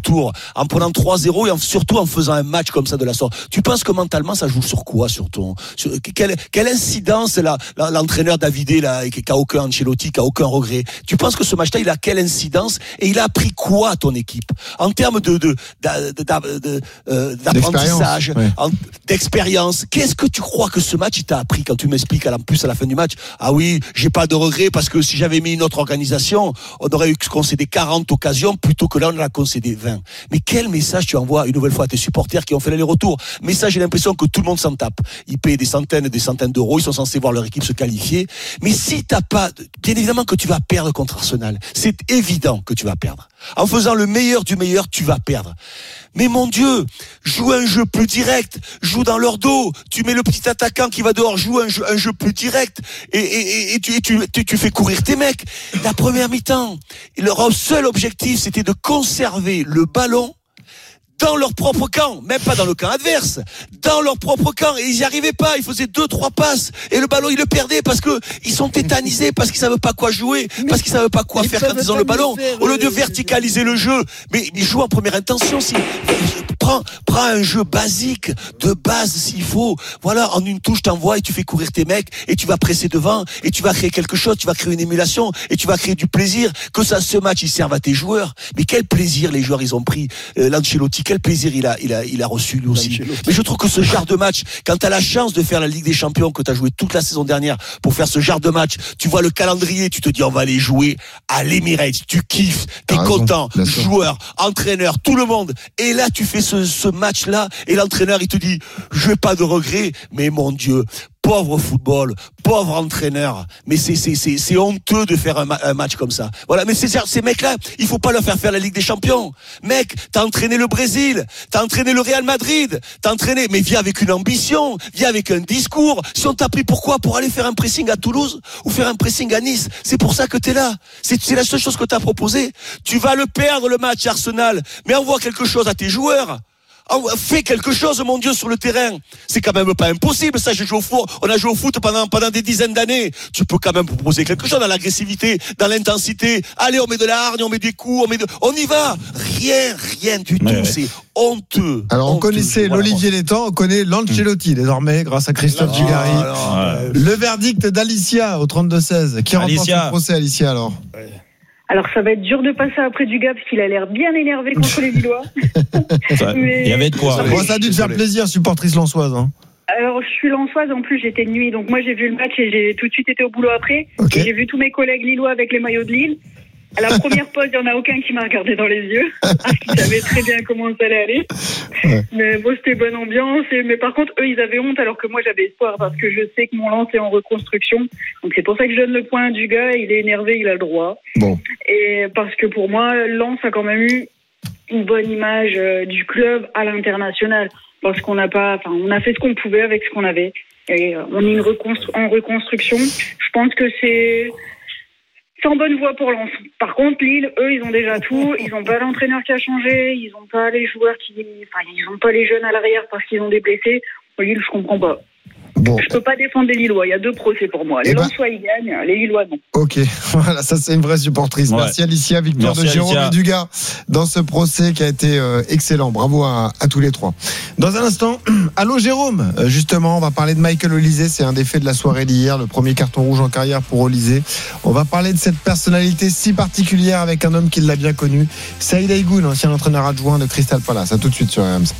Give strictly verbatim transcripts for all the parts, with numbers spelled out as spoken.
tour en prenant trois zéro et en, surtout en faisant un match comme ça de la sorte. Tu penses que mentalement ça joue sur quoi, sur ton sur, quelle, quelle incidence là, là, l'entraîneur Davidé là, qui a aucun Ancelotti, qui a aucun regret. Tu penses que ce match-là il a quelle incidence et il a appris quoi à ton équipe en termes de, de, de, de, de, de euh, d'apprentissage, d'expérience, ouais. en, d'expérience. Qu'est-ce que tu crois que ce match il t'a appris quand tu m'expliques à la plus à la fin du match? Ah oui, j'ai pas de regret parce que si j'avais mis une autre organisation, on aurait eu concédé quarante occasions plutôt que là on en a concédé vingt. Mais quel message tu envoies une nouvelle fois à tes supporters qui ont fait l'aller-retour? Mais ça, j'ai l'impression que tout le monde s'en tape. Ils payent des centaines et des centaines d'euros, ils sont censés voir leur équipe se qualifier. Mais si t'as pas, bien évidemment que tu vas perdre contre Arsenal. C'est évident que tu vas perdre. En faisant le meilleur du meilleur, tu vas perdre. Mais mon Dieu, joue un jeu plus direct, joue dans leur dos. Tu mets le petit attaquant qui va dehors, joue un jeu, un jeu plus direct et, et, et, tu, et tu, tu, tu fais courir tes mecs. La première mi-temps, leur seul objectif, c'était de conserver le ballon dans leur propre camp, même pas dans le camp adverse, dans leur propre camp, et ils n'y arrivaient pas, ils faisaient deux, trois passes, et le ballon, ils le perdaient parce que ils sont tétanisés, parce qu'ils savent pas quoi jouer, parce qu'ils savent pas quoi faire quand ils ont le ballon, au lieu de verticaliser le jeu, mais ils jouent en première intention, si, prends, prends un jeu basique, de base s'il faut, voilà, en une touche t'envoies et tu fais courir tes mecs, et tu vas presser devant, et tu vas créer quelque chose, tu vas créer une émulation, et tu vas créer du plaisir, que ça, ce match, il serve à tes joueurs, mais quel plaisir les joueurs ils ont pris, euh, l'Ancelotti, quel plaisir il a, il a, il a reçu lui aussi. Mais je trouve que ce genre de match, quand tu as la chance de faire la Ligue des Champions, que tu as joué toute la saison dernière pour faire ce genre de match, tu vois le calendrier, tu te dis on va aller jouer à l'Emirates, tu kiffes, t'es ah, content, joueur, entraîneur, tout le monde. Et là tu fais ce, ce match-là et l'entraîneur il te dit je n'ai pas de regrets, mais mon Dieu, pauvre football, pauvre entraîneur. Mais c'est, c'est, c'est, c'est honteux de faire un, ma- un match comme ça. Voilà. Mais ces, ces mecs-là, il faut pas leur faire faire la Ligue des Champions. Mec, t'as entraîné le Brésil, t'as entraîné le Real Madrid, t'as entraîné, mais viens avec une ambition, viens avec un discours. Si on t'a pris pourquoi? Pour aller faire un pressing à Toulouse ou faire un pressing à Nice. C'est pour ça que t'es là. C'est, c'est la seule chose que t'as proposé. Tu vas le perdre, le match Arsenal. Mais envoie quelque chose à tes joueurs. Fais quelque chose, mon Dieu, sur le terrain. C'est quand même pas impossible, ça. J'ai joué au foot, on a joué au foot pendant, pendant des dizaines d'années. Tu peux quand même proposer quelque chose dans l'agressivité, dans l'intensité. Allez, on met de la hargne, on met des coups, on met de, on y va. Rien, rien du tout. Ouais. C'est honteux. Alors, on honteux. connaissait voilà, l'Olivier Létang, on connaît l'Ancelotti, mmh. désormais, grâce à Christophe oh, Dugarry. Euh, le verdict d'Alicia au trente-deux seize. Qui remporte le procès, Alicia, alors? Ouais. Alors ça va être dur de passer après Dugas parce qu'il a l'air bien énervé contre les Lillois. Mais... Il y avait de quoi. Bon, ça a dû te faire plaisir, supportrice lensoise. Hein. Alors je suis lensoise, en plus j'étais de nuit, donc moi j'ai vu le match et j'ai tout de suite été au boulot après. Okay. Et j'ai vu tous mes collègues lillois avec les maillots de Lille. À la première pause, il n'y en a aucun qui m'a regardé dans les yeux, parce qu'ils savaient très bien comment ça allait aller. Ouais. Mais bon, c'était bonne ambiance. Et, mais par contre, eux, ils avaient honte, alors que moi, j'avais espoir, parce que je sais que mon Lens est en reconstruction. Donc c'est pour ça que je donne le point du gars. Il est énervé, il a le droit. Bon. Et parce que pour moi, Lens a quand même eu une bonne image euh, du club à l'international, parce qu'on n'a pas, enfin, on a fait ce qu'on pouvait avec ce qu'on avait. Et euh, on est une reconstru- en reconstruction. Je pense que c'est C'est en bonne voie pour Lens. Par contre, Lille, eux, ils ont déjà tout. Ils n'ont pas l'entraîneur qui a changé. Ils n'ont pas les joueurs qui... Enfin, ils n'ont pas les jeunes à l'arrière parce qu'ils ont des blessés. Lille, je comprends pas. Bon. Je peux pas défendre les Lillois. Il y a deux procès pour moi. Les eh ben... Lensois, ils gagnent. Les Lillois, non. Ok. Voilà, ça, c'est une vraie supportrice. Ouais. Merci, Alicia. Victoire Merci, de Jérôme Alicia. Et Dugas dans ce procès qui a été euh, excellent. Bravo à, à tous les trois. Dans un instant, allô, Jérôme. Euh, justement, on va parler de Michael Olise. C'est un des faits de la soirée d'hier. Le premier carton rouge en carrière pour Olise. On va parler de cette personnalité si particulière avec un homme qui l'a bien connu. Saïd Aïgoun, ancien entraîneur adjoint de Crystal Palace. À tout de suite sur R M C.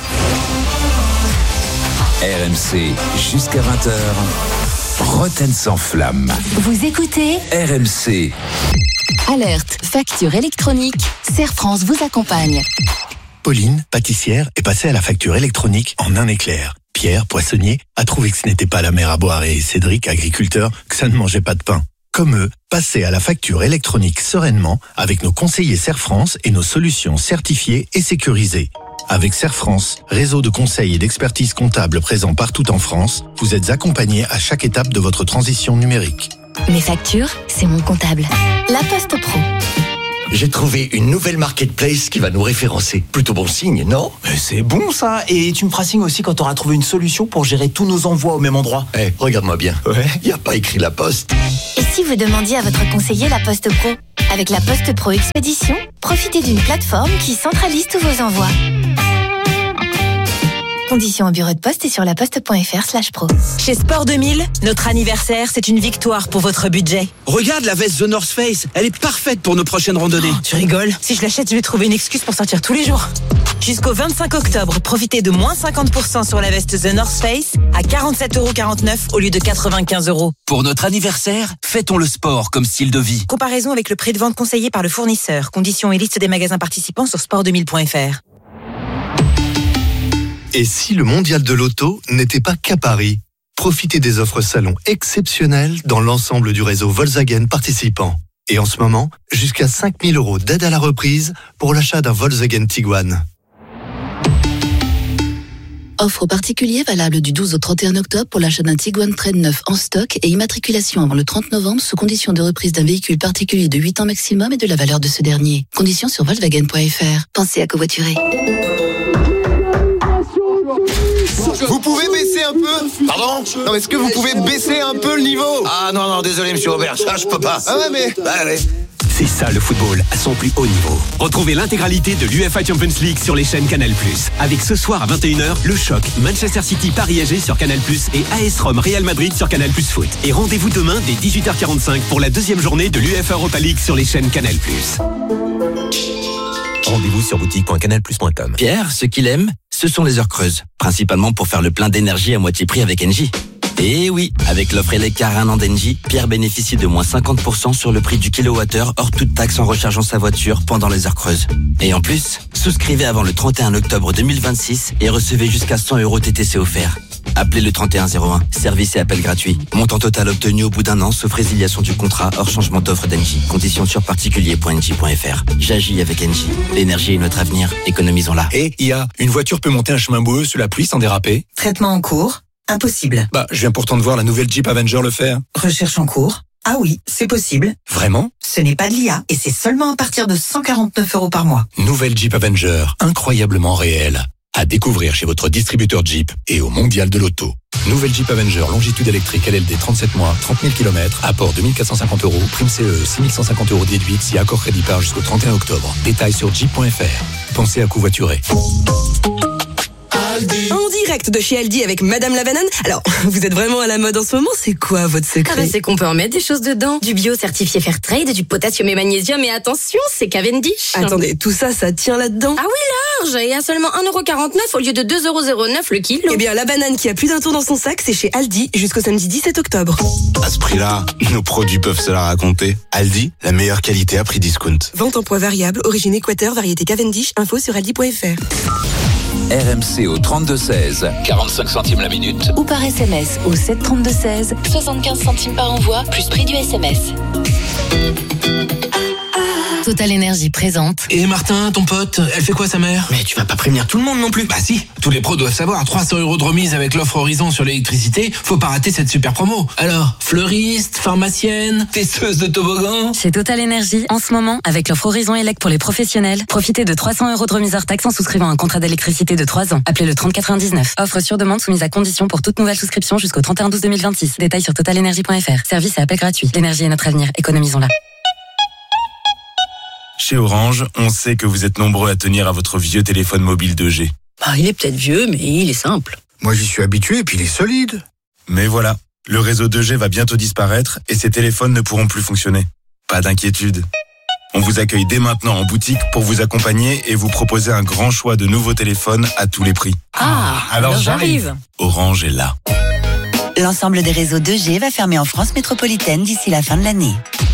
R M C jusqu'à vingt heures. Roten sans flamme. Vous écoutez R M C. Alerte, facture électronique. Serre France vous accompagne. Pauline, pâtissière, est passée à la facture électronique en un éclair. Pierre, poissonnier, a trouvé que ce n'était pas la mer à boire et Cédric, agriculteur, que ça ne mangeait pas de pain. Comme eux, passez à la facture électronique sereinement avec nos conseillers Serre France et nos solutions certifiées et sécurisées. Avec Serre France, réseau de conseils et d'expertise comptable présent partout en France, vous êtes accompagnés à chaque étape de votre transition numérique. Mes factures, c'est mon comptable. La Poste Pro. J'ai trouvé une nouvelle marketplace qui va nous référencer. Plutôt bon signe, non ? Mais c'est bon ça. Et tu me feras signe aussi quand tu auras trouvé une solution pour gérer tous nos envois au même endroit. Eh, hey, regarde-moi bien. Ouais. Il n'y a pas écrit La Poste. Et si vous demandiez à votre conseiller La Poste Pro ? Avec la Poste Pro Expédition, profitez d'une plateforme qui centralise tous vos envois. Conditions au bureau de poste et sur laposte.fr slash pro. Chez Sport deux mille, notre anniversaire, c'est une victoire pour votre budget. Regarde la veste The North Face, elle est parfaite pour nos prochaines randonnées. Oh, tu rigoles? Si je l'achète, je vais trouver une excuse pour sortir tous les jours. Jusqu'au vingt-cinq octobre, profitez de moins cinquante pour cent sur la veste The North Face à quarante-sept euros quarante-neuf au lieu de quatre-vingt-quinze euros. Pour notre anniversaire, fêtons le sport comme style de vie. Comparaison avec le prix de vente conseillé par le fournisseur. Conditions et liste des magasins participants sur sport deux mille point f r. Et si le mondial de l'auto n'était pas qu'à Paris? Profitez des offres salon exceptionnelles dans l'ensemble du réseau Volkswagen participant. Et en ce moment, jusqu'à cinq mille euros d'aide à la reprise pour l'achat d'un Volkswagen Tiguan. Offre aux particuliers valable du douze au trente et un octobre pour l'achat d'un Tiguan Trend neuf en stock et immatriculation avant le trente novembre sous condition de reprise d'un véhicule particulier de huit ans maximum et de la valeur de ce dernier. Conditions sur volkswagen point f r. Pensez à covoiturer. Vous pouvez baisser un peu? Pardon? Non, est-ce que vous pouvez baisser un peu le niveau? Ah non, non, désolé, monsieur Aubert, ça, je peux pas. Ah ouais, mais... Bah, allez. C'est ça le football à son plus haut niveau. Retrouvez l'intégralité de l'U E F A Champions League sur les chaînes Canal plus. Avec ce soir à vingt et une heures, le choc Manchester City Paris A G sur Canal plus et A S Rome Real Madrid sur Canal plus Foot. Et rendez-vous demain dès dix-huit heures quarante-cinq pour la deuxième journée de l'U E F A Europa League sur les chaînes Canal plus. Rendez-vous sur boutique point canal plus point com. Pierre, ce qu'il aime, ce sont les heures creuses. Principalement pour faire le plein d'énergie à moitié prix avec Engie. Et oui, avec l'offre Elecar un an d'Engie, Pierre bénéficie de moins cinquante pour cent sur le prix du kilowattheure hors toute taxe en rechargeant sa voiture pendant les heures creuses. Et en plus, souscrivez avant le trente et un octobre deux mille vingt-six et recevez jusqu'à cent euros T T C offerts. Appelez le trente et un zéro un, service et appel gratuit. Montant total obtenu au bout d'un an, sauf résiliation du contrat hors changement d'offre d'Engie. Conditions sur particulier point engie point f r. J'agis avec Engie. L'énergie est notre avenir, économisons-la. Et I A, une voiture peut monter un chemin boueux sous la pluie sans déraper? Traitement en cours? Impossible. Bah, je viens pourtant de voir la nouvelle Jeep Avenger le faire. Recherche en cours? Ah oui, c'est possible. Vraiment? Ce n'est pas de l'I A et c'est seulement à partir de cent quarante-neuf euros par mois. Nouvelle Jeep Avenger, incroyablement réelle. À découvrir chez votre distributeur Jeep et au Mondial de l'Auto. Nouvelle Jeep Avenger, longitude électrique L L D trente-sept mois, trente mille kilomètres, apport deux mille quatre cent cinquante euros, prime C E, six mille cent cinquante euros déduite si accord crédit par jusqu'au trente et un octobre. Détails sur jeep point f r. Pensez à covoiturer. En direct de chez Aldi avec Madame la Banane. Alors, vous êtes vraiment à la mode en ce moment, c'est quoi votre secret? Ah bah c'est qu'on peut en mettre des choses dedans. Du bio certifié Fairtrade, du potassium et magnésium et attention, c'est Cavendish. Attendez, tout ça, ça tient là-dedans? Ah oui, large, et à seulement un euro quarante-neuf au lieu de deux euros zéro neuf le kilo. Eh bien, la banane qui a plus d'un tour dans son sac, c'est chez Aldi jusqu'au samedi dix-sept octobre. À ce prix-là, nos produits peuvent se la raconter. Aldi, la meilleure qualité à prix discount. Vente en poids variable, origine Équateur, variété Cavendish, info sur aldi point f r. R M C au trente-deux seize, quarante-cinq centimes la minute. Ou par S M S au sept trente-deux seize, soixante-quinze centimes par envoi, plus prix du S M S. Total Énergie présente. Et Martin, ton pote, elle fait quoi sa mère? Mais tu vas pas prévenir tout le monde non plus. Bah si, tous les pros doivent savoir. trois cents euros de remise avec l'offre Horizon sur l'électricité. Faut pas rater cette super promo. Alors, fleuriste, pharmacienne, testeuse de toboggan. Chez Total Énergie, en ce moment, avec l'offre Horizon Elect pour les professionnels, profitez de trois cents euros de remise hors taxe en souscrivant un contrat d'électricité de trois ans. Appelez le trente quatre-vingt-dix-neuf. Offre sur demande soumise à condition pour toute nouvelle souscription jusqu'au trente et un douze deux mille vingt-six. Détails sur total énergie point f r. Service et appel gratuit. L'énergie est notre avenir. Économisons-la. Chez Orange, on sait que vous êtes nombreux à tenir à votre vieux téléphone mobile deux G. Bah, il est peut-être vieux, mais il est simple. Moi, j'y suis habitué et puis il est solide. Mais voilà, le réseau deux G va bientôt disparaître et ces téléphones ne pourront plus fonctionner. Pas d'inquiétude. On vous accueille dès maintenant en boutique pour vous accompagner et vous proposer un grand choix de nouveaux téléphones à tous les prix. Ah, alors, alors j'arrive. Orange est là. L'ensemble des réseaux deux G va fermer en France métropolitaine d'ici la fin de l'année.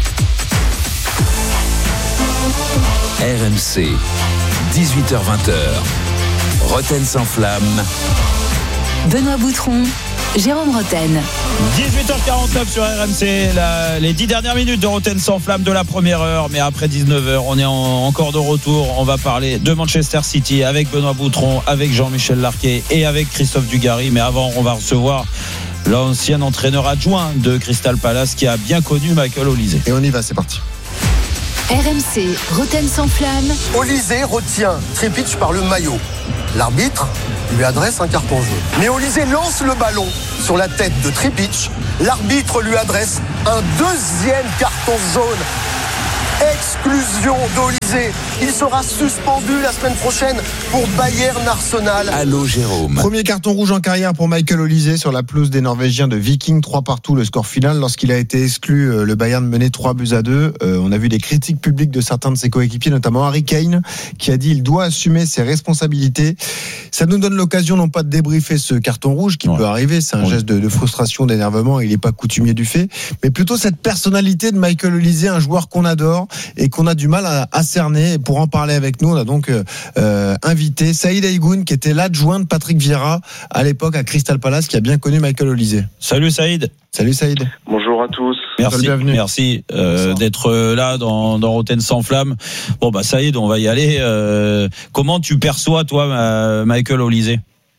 R M C, dix-huit heures vingt. Roten sans flamme. Benoît Boutron, Jérôme Roten. dix-huit heures quarante-neuf sur R M C, la, les dix dernières minutes de Roten sans flamme de la première heure. Mais après dix-neuf heures, on est en, encore de retour. On va parler de Manchester City avec Benoît Boutron, avec Jean-Michel Larquet et avec Christophe Dugarry. Mais avant, on va recevoir l'ancien entraîneur adjoint de Crystal Palace qui a bien connu Michael Olise. Et on y va, c'est parti. R M C, Roten sans flamme. Olise retient Trippic par le maillot. L'arbitre lui adresse un carton jaune. Mais Olise lance le ballon sur la tête de Trippic. L'arbitre lui adresse un deuxième carton jaune. Exclusion d'Olysée. Il sera suspendu la semaine prochaine pour Bayern Arsenal. Allô Jérôme. Premier carton rouge en carrière pour Michael Olysée sur la pelouse des Norvégiens de Viking, trois partout le score final lorsqu'il a été exclu. Le Bayern menait trois buts à deux. Euh, on a vu des critiques publiques de certains de ses coéquipiers, notamment Harry Kane, qui a dit il doit assumer ses responsabilités. Ça nous donne l'occasion non pas de débriefer ce carton rouge qui ouais. peut arriver, c'est un oui. geste de, de frustration, d'énervement, il n'est pas coutumier du fait, mais plutôt cette personnalité de Michael Olysée, un joueur qu'on adore et qu'on a du mal à, à cerner. Et pour en parler avec nous, on a donc euh, invité Saïd Aïgoun, qui était l'adjoint de Patrick Vieira à l'époque à Crystal Palace, qui a bien connu Michael Olysée. Salut Saïd. Salut Saïd. Bonjour à tous. Merci, merci euh, d'être là dans, dans Rotten sans flamme. Bon bah Saïd, on va y aller. Euh, comment tu perçois toi Michael Olysée?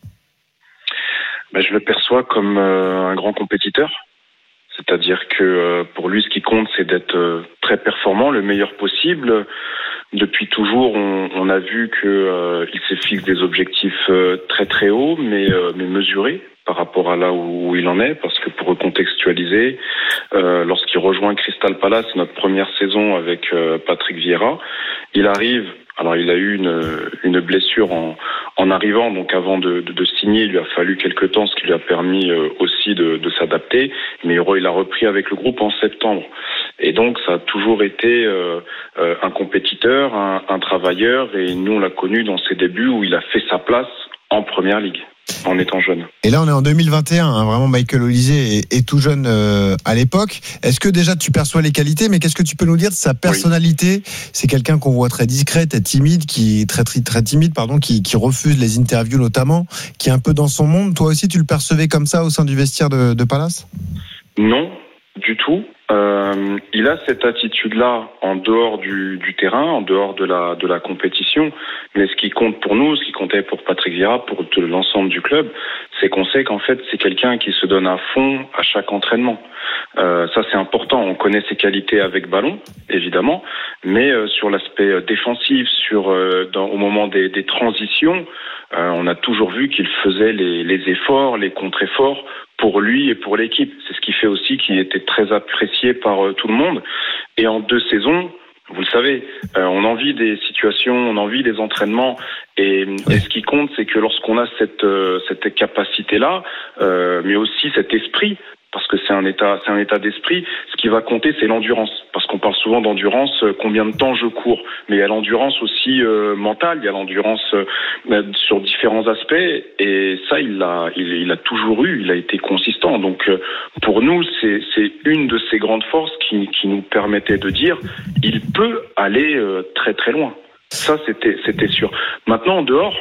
Ben, je le perçois comme euh, un grand compétiteur. C'est-à-dire que euh, pour lui, ce qui compte, c'est d'être euh, très performant, le meilleur possible. Depuis toujours, on, on a vu que euh, il s'est fixé des objectifs euh, très très hauts, mais, euh, mais mesurés par rapport à là où, où il en est. Parce que pour recontextualiser, euh, lorsqu'il rejoint Crystal Palace, notre première saison avec euh, Patrick Vieira, il arrive. Alors il a eu une, une blessure en, en arrivant, donc avant de, de, de signer, il lui a fallu quelques temps, ce qui lui a permis euh, aussi de, de s'adapter. Mais il a repris avec le groupe en septembre. Et donc ça a toujours été euh, euh, un compétiteur, un, un travailleur, et nous on l'a connu dans ses débuts où il a fait sa place en première ligue. En étant jeune. Et là, on est en deux mille vingt et un. Hein, vraiment, Michael Olysée est, est tout jeune euh, à l'époque. Est-ce que déjà tu perçois les qualités, mais qu'est-ce que tu peux nous dire de sa personnalité? Oui. C'est quelqu'un qu'on voit très discret, très timide, qui très très, très timide, pardon, qui, qui refuse les interviews notamment, qui est un peu dans son monde. Toi aussi, tu le percevais comme ça au sein du vestiaire de, de Palace? Non, du tout. Euh, il a cette attitude-là en dehors du, du terrain, en dehors de la, de la compétition. Mais ce qui compte pour nous, ce qui comptait pour Patrick Vieira, pour tout l'ensemble du club, c'est qu'on sait qu'en fait, c'est quelqu'un qui se donne à fond à chaque entraînement. Euh, ça, c'est important. On connaît ses qualités avec ballon, évidemment, mais euh, sur l'aspect défensif, sur euh, dans, au moment des, des transitions, euh, on a toujours vu qu'il faisait les, les efforts, les contre-efforts pour lui et pour l'équipe. C'est ce qui fait aussi qu'il était très apprécié par euh, tout le monde. Et en deux saisons, vous le savez, euh, on en vit des situations, on en vit des entraînements, et, et ce qui compte, c'est que lorsqu'on a cette euh, cette capacité-là, euh, mais aussi cet esprit, parce que c'est un état, c'est un état d'esprit. Ce qui va compter, c'est l'endurance, parce qu'on parle souvent d'endurance. Euh, combien de temps je cours, mais il y a l'endurance aussi euh, mentale, il y a l'endurance euh, sur différents aspects, et ça, il a, il, il a toujours eu, il a été consistant. Donc, euh, pour nous, c'est, c'est une de ces grandes forces qui, qui nous permettait de dire, il peut aller euh, très très loin. Ça, c'était, c'était sûr. Maintenant, en dehors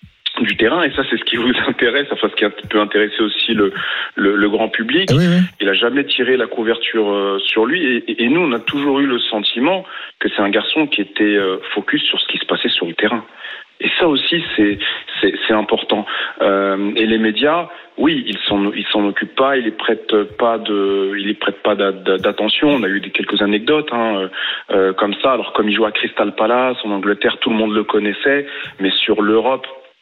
du terrain, et ça c'est ce qui vous intéresse, enfin ce qui peut intéresser aussi le, le, le grand public, oui, oui. Il a jamais tiré la couverture euh, sur lui, et, et nous on a toujours eu le sentiment que c'est un garçon qui était euh, focus sur ce qui se passait sur le terrain. Et ça aussi c'est c'est, c'est important. Euh, et les médias, oui, ils s'en ils s'en occupent pas, ils les prêtent pas de, ils les prêtent pas d'attention. On a eu des, quelques anecdotes hein, euh, comme ça. Alors comme il joue à Crystal Palace en Angleterre, tout le monde le connaissait, mais sur l'Europe,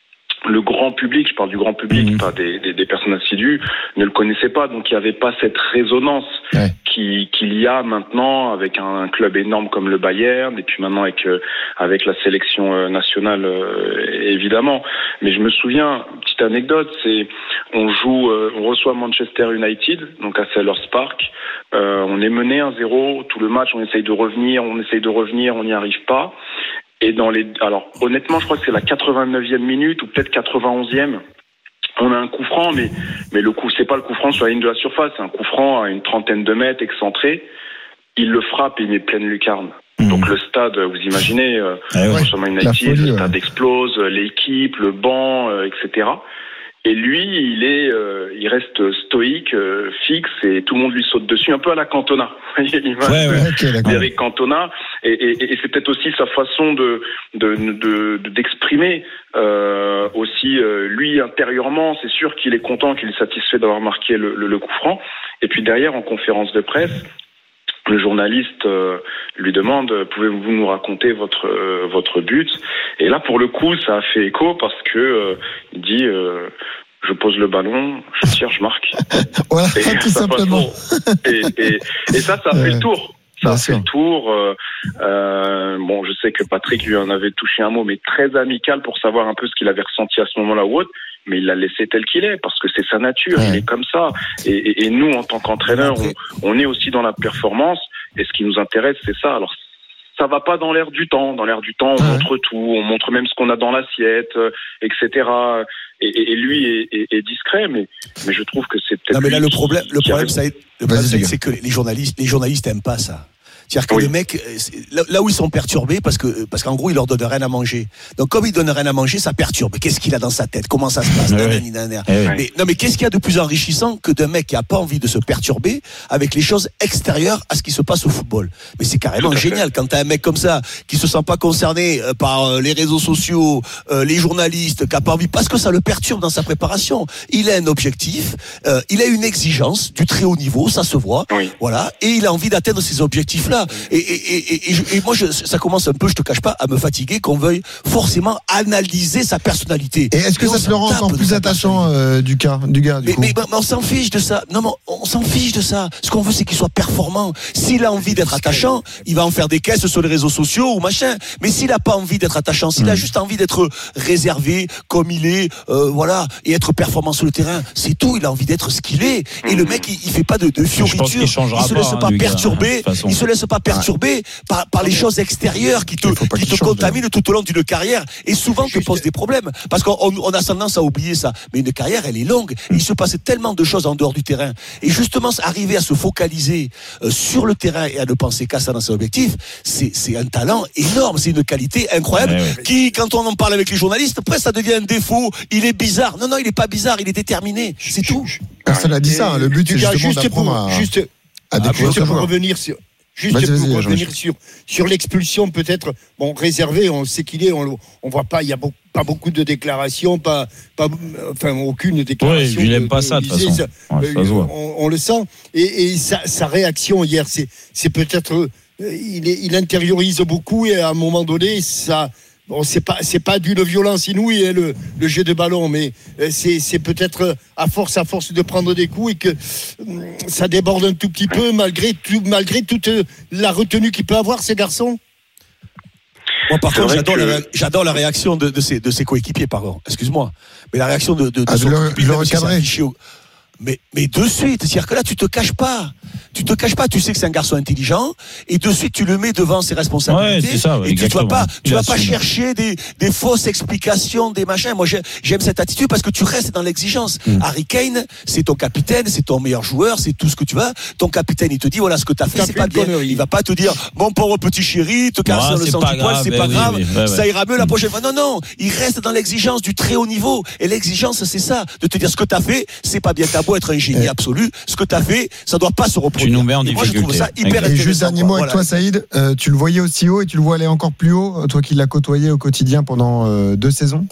le grand public, je parle du grand public, mmh. pas des, des, des personnes assidues, ne le connaissaient pas, donc il n'y avait pas cette résonance ouais. qui, qu'il y a maintenant avec un, un club énorme comme le Bayern, et puis maintenant avec, euh, avec la sélection euh, nationale, euh, évidemment. Mais je me souviens, petite anecdote, c'est on joue, euh, on reçoit Manchester United, donc à Selhurst Park, euh, on est mené un zéro, tout le match, on essaye de revenir, on essaye de revenir, on n'y arrive pas. Et dans les, alors honnêtement, je crois que c'est la quatre-vingt-neuvième minute ou peut-être quatre-vingt-onzième. On a un coup franc, mais mais le coup, c'est pas le coup franc sur la ligne de la surface, c'est un coup franc à une trentaine de mètres excentré. Il le frappe et il met pleine lucarne. Mmh. Donc le stade, vous imaginez, euh, ah ouais, sur United, folie, le stade ouais. explose, l'équipe, le banc, euh, et cetera. Et lui, il est, euh, il reste stoïque, euh, fixe, et tout le monde lui saute dessus, un peu à la Cantona. ouais, ouais, okay, d'Eric Cantona, et, et, et c'est peut-être aussi sa façon de, de, de, de d'exprimer euh, aussi euh, lui intérieurement. C'est sûr qu'il est content, qu'il est satisfait d'avoir marqué le, le, le coup franc. Et puis derrière, en conférence de presse, le journaliste euh, lui demande « Pouvez-vous nous raconter votre euh, votre but ?» Et là, pour le coup, ça a fait écho parce que euh, il dit euh, « Je pose le ballon, je tire, je marque. » Voilà, et tout simplement. Et, et, et ça, ça a fait le tour. Ça a fait le tour. Euh, euh, bon, je sais que Patrick lui en avait touché un mot, mais très amical pour savoir un peu ce qu'il avait ressenti à ce moment-là ou autre. Mais il l'a laissé tel qu'il est parce que c'est sa nature. Ouais. Il est comme ça. Et, et, et nous, en tant qu'entraîneurs, on, on est aussi dans la performance. Et ce qui nous intéresse, c'est ça. Alors, ça va pas dans l'air du temps. Dans l'air du temps, on ouais. montre tout. On montre même ce qu'on a dans l'assiette, euh, et cetera. Et, et, et lui est, est, est discret, mais, mais je trouve que c'est peut-être. Non, mais là, le problème, le problème, ça, le problème c'est, c'est que les journalistes, les journalistes aiment pas ça. C'est-à-dire que oui. les mecs, là où ils sont perturbés, parce que parce qu'en gros, ils leur donnent rien à manger. Donc, comme ils donnent rien à manger, ça perturbe. Qu'est-ce qu'il a dans sa tête? Comment ça se passe? Oui. Nanana. Oui. Mais, non, mais qu'est-ce qu'il y a de plus enrichissant que d'un mec qui a pas envie de se perturber avec les choses extérieures à ce qui se passe au football? Mais c'est carrément génial quand t'as un mec comme ça qui se sent pas concerné par les réseaux sociaux, les journalistes, qui a pas envie, parce que ça le perturbe dans sa préparation. Il a un objectif, euh, il a une exigence du très haut niveau, ça se voit. Oui. Voilà, et il a envie d'atteindre ces objectifs-là. Et, et, et, et, je, et moi, je, ça commence un peu, je te cache pas, à me fatiguer qu'on veuille forcément analyser sa personnalité. Et est-ce que et ça te le rend encore plus attachant euh, du cas, du gars du mais, coup mais, mais on s'en fiche de ça. Non, mais on s'en fiche de ça. Ce qu'on veut, c'est qu'il soit performant. S'il a envie d'être attachant, il va en faire des caisses sur les réseaux sociaux ou machin. Mais s'il a pas envie d'être attachant, s'il mmh. a juste envie d'être réservé comme il est, euh, voilà, et être performant sur le terrain, c'est tout. Il a envie d'être ce qu'il est. Et mmh. le mec, il, il fait pas de, de fioriture. Il, il se laisse pas, pas hein, perturber. Gars, il se laisse pas perturber. Par, par les choses extérieures qui te, qui te contaminent tout au long d'une carrière et souvent te posent des problèmes parce qu'on on a tendance à oublier ça, mais une carrière elle est longue, il se passe tellement de choses en dehors du terrain et justement arriver à se focaliser euh, sur le terrain et à ne penser qu'à ça dans ses objectifs, c'est, c'est un talent énorme, c'est une qualité incroyable ouais, ouais. qui, quand on en parle avec les journalistes, après ça devient un défaut, il est bizarre. Non non, il est pas bizarre, il est déterminé, c'est tout. Personne n'a dit ça, hein. Le but c'est justement juste d'apprendre pour, à, juste, à découvrir juste pour revenir sur Juste vas-y, pour vas-y, revenir sur, sur l'expulsion, peut-être, bon, réservé, on sait qu'il est, on, on voit pas, il y a beau, pas beaucoup de déclarations, pas, pas, enfin, aucune déclaration. Oui, il aime pas ça, de toute façon. Ça, ouais, ça on, on le sent. Et, et sa, sa réaction hier, c'est, c'est peut-être, euh, il, est, il intériorise beaucoup et à un moment donné, ça, bon, c'est pas, c'est pas d'une violence inouïe, hein, le, le jeu de ballon, mais c'est, c'est peut-être à force, à force de prendre des coups et que hum, ça déborde un tout petit peu malgré tout, malgré toute la retenue qu'il peut avoir ces garçons. Moi, par c'est contre, j'adore, que... la, j'adore la réaction de, de, ses, de ses coéquipiers, pardon. Excuse-moi. Mais la réaction de, de, de ah, son coéquipier, mais, mais de suite, c'est-à-dire que là, tu te caches pas. Tu te caches pas, tu sais que c'est un garçon intelligent, et de suite, tu le mets devant ses responsabilités. Ouais, c'est ça, ouais, et tu vas pas, tu vas pas sûr. chercher des, des fausses explications, des machins. Moi, j'aime, j'aime cette attitude parce que tu restes dans l'exigence. Mm. Harry Kane, c'est ton capitaine, c'est ton meilleur joueur, c'est tout ce que tu vas. Ton capitaine, il te dit, voilà, ce que t'as fait, c'est pas bien. Connerie. Il va pas te dire, mon pauvre petit chéri, te caresser dans le sens du poil, c'est pas grave, oui, oui, ouais, ça ira mieux la prochaine fois. Non, non, il reste dans l'exigence du très haut niveau. Et l'exigence, c'est ça, de te dire ce que t'as fait, c'est pas bien. T'as beau être un génie absolu, ce que t'as fait, ça doit pas se reproduire. Tu nous mets en difficulté. Ça hyper et juste dernier mot avec voilà. toi, Saïd, euh, tu le voyais aussi haut et tu le vois aller encore plus haut, toi qui l'as côtoyé au quotidien pendant euh, deux saisons.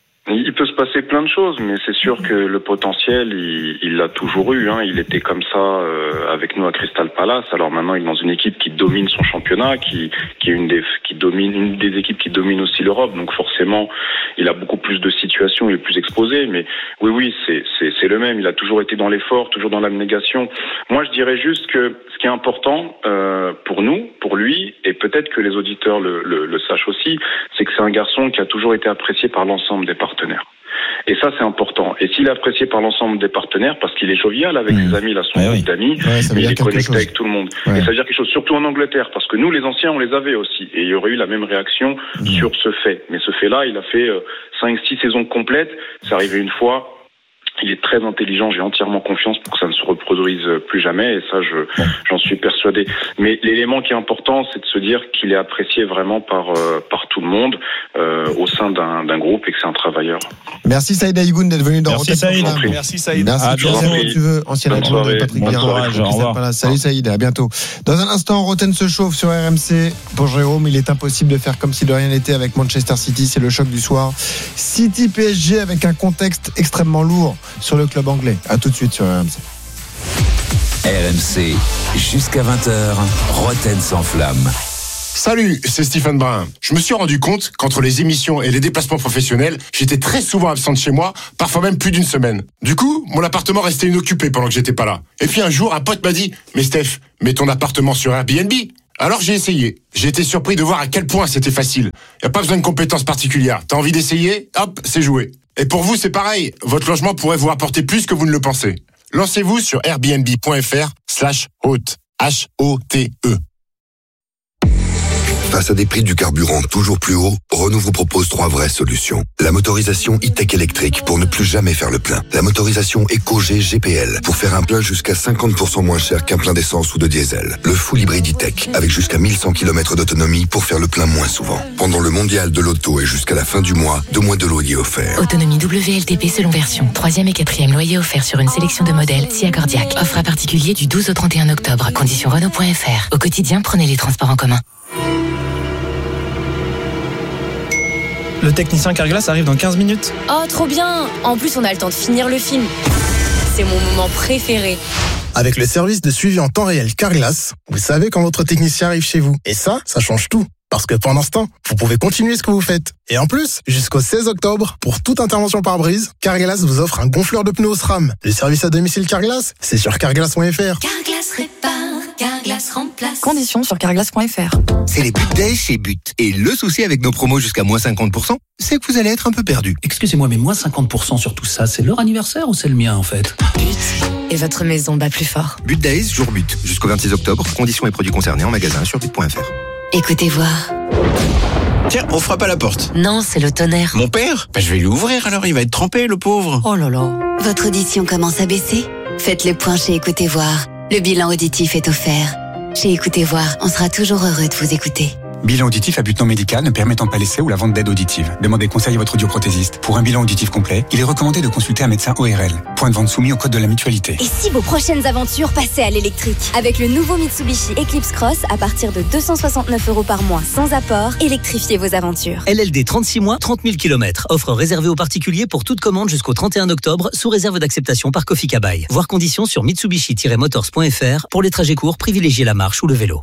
Il peut se passer plein de choses, mais c'est sûr que le potentiel, il, il l'a toujours eu. Hein. Il était comme ça euh, avec nous à Crystal Palace. Alors maintenant, il est dans une équipe qui domine son championnat, qui, qui est une des, qui domine, une des équipes qui domine aussi l'Europe. Donc forcément, il a beaucoup plus de situations, il est plus exposé. Mais oui, oui, c'est, c'est, c'est le même. Il a toujours été dans l'effort, toujours dans l'abnégation. Moi, je dirais juste que ce qui est important euh, pour nous, pour lui, et peut-être que les auditeurs le, le, le sachent aussi, c'est que c'est un garçon qui a toujours été apprécié par l'ensemble des partenaires. Et ça, c'est important. Et s'il est apprécié par l'ensemble des partenaires, parce qu'il est jovial avec mmh. ses amis, là, son groupe ouais, d'amis, ouais, mais il est connecté chose. Avec tout le monde. Ouais. Et ça veut dire quelque chose, surtout en Angleterre, parce que nous, les anciens, on les avait aussi. Et il y aurait eu la même réaction mmh. sur ce fait. Mais ce fait-là, il a fait euh, cinq six saisons complètes. C'est arrivé une fois. Il est très intelligent, j'ai entièrement confiance pour que ça ne se reproduise plus jamais, et ça, je, j'en suis persuadé. Mais l'élément qui est important, c'est de se dire qu'il est apprécié vraiment par, euh, par tout le monde, euh, au sein d'un, d'un groupe, et que c'est un travailleur. Merci Saïd Aïgoun d'être venu dans Merci Saïd. Merci Saïd. Merci à bientôt. Si tu veux, ancien adjoint de Patrick bon courage, au revoir. Salut Saïd, à bientôt. Dans un instant, Roten se chauffe sur R M C. Pour Jérôme, il est impossible de faire comme si de rien n'était avec Manchester City, c'est le choc du soir. City P S G avec un contexte extrêmement lourd sur le club anglais. A tout de suite sur R M C. R M C, jusqu'à vingt heures, Roten sans flamme. Salut, c'est Stephen Brun. Je me suis rendu compte qu'entre les émissions et les déplacements professionnels, j'étais très souvent absent de chez moi, parfois même plus d'une semaine. Du coup, mon appartement restait inoccupé pendant que j'étais pas là. Et puis un jour, un pote m'a dit « Mais Steph, mets ton appartement sur Airbnb !» Alors j'ai essayé. J'ai été surpris de voir à quel point c'était facile. Y a pas besoin de compétences particulières. T'as envie d'essayer ? Hop, c'est joué. Et pour vous, c'est pareil. Votre logement pourrait vous rapporter plus que vous ne le pensez. Lancez-vous sur airbnb.fr slash hôte. H O T E. Face à des prix du carburant toujours plus hauts, Renault vous propose trois vraies solutions. La motorisation e-tech électrique pour ne plus jamais faire le plein. La motorisation EcoG G P L pour faire un plein jusqu'à cinquante pour cent moins cher qu'un plein d'essence ou de diesel. Le full hybride e-tech avec jusqu'à mille cent kilomètres d'autonomie pour faire le plein moins souvent. Pendant le mondial de l'auto et jusqu'à la fin du mois, deux mois de loyer offert. Autonomie W L T P selon version. Troisième et quatrième loyer offert sur une sélection de modèles si accordiaque. Offre à particulier du douze au trente et un octobre. Conditions Renault.fr. Au quotidien, prenez les transports en commun. Le technicien Carglass arrive dans quinze minutes. Oh, trop bien! En plus, on a le temps de finir le film. C'est mon moment préféré. Avec le service de suivi en temps réel Carglass, vous savez quand votre technicien arrive chez vous. Et ça, ça change tout. Parce que pendant ce temps, vous pouvez continuer ce que vous faites. Et en plus, jusqu'au seize octobre, pour toute intervention par brise, Carglass vous offre un gonfleur de pneus SRAM. Le service à domicile Carglass, c'est sur carglass point f r. Carglass répare, Carglass remplace. Conditions sur carglass point f r. C'est les But Days chez But. Et le souci avec nos promos jusqu'à moins cinquante pour cent, c'est que vous allez être un peu perdu. Excusez-moi, mais moins cinquante pour cent sur tout ça, c'est leur anniversaire ou c'est le mien en fait? But. Et votre maison bat plus fort. But Days, jour But. Jusqu'au vingt-six octobre, conditions et produits concernés en magasin sur but point f r. Écoutez voir. Tiens, on frappe à la porte. Non, c'est le tonnerre. Mon père? Bah, je vais lui ouvrir alors, il va être trempé, le pauvre. Oh là là. Votre audition commence à baisser? Faites le point chez Écoutez voir. Le bilan auditif est offert. Chez Écoutez voir, on sera toujours heureux de vous écouter. Bilan auditif à but non médical ne permettant pas l'essai ou la vente d'aide auditive. Demandez conseil à votre audioprothésiste. Pour un bilan auditif complet, il est recommandé de consulter un médecin O R L. Point de vente soumis au code de la mutualité. Et si vos prochaines aventures passaient à l'électrique? Avec le nouveau Mitsubishi Eclipse Cross à partir de deux cent soixante-neuf euros par mois sans apport, électrifiez vos aventures. L L D trente-six mois, trente mille kilomètres. Offre réservée aux particuliers pour toute commande jusqu'au trente et un octobre sous réserve d'acceptation par Kofi Kabai. Voir conditions sur mitsubishi tiret motors point f r. Pour les trajets courts, privilégiez la marche ou le vélo.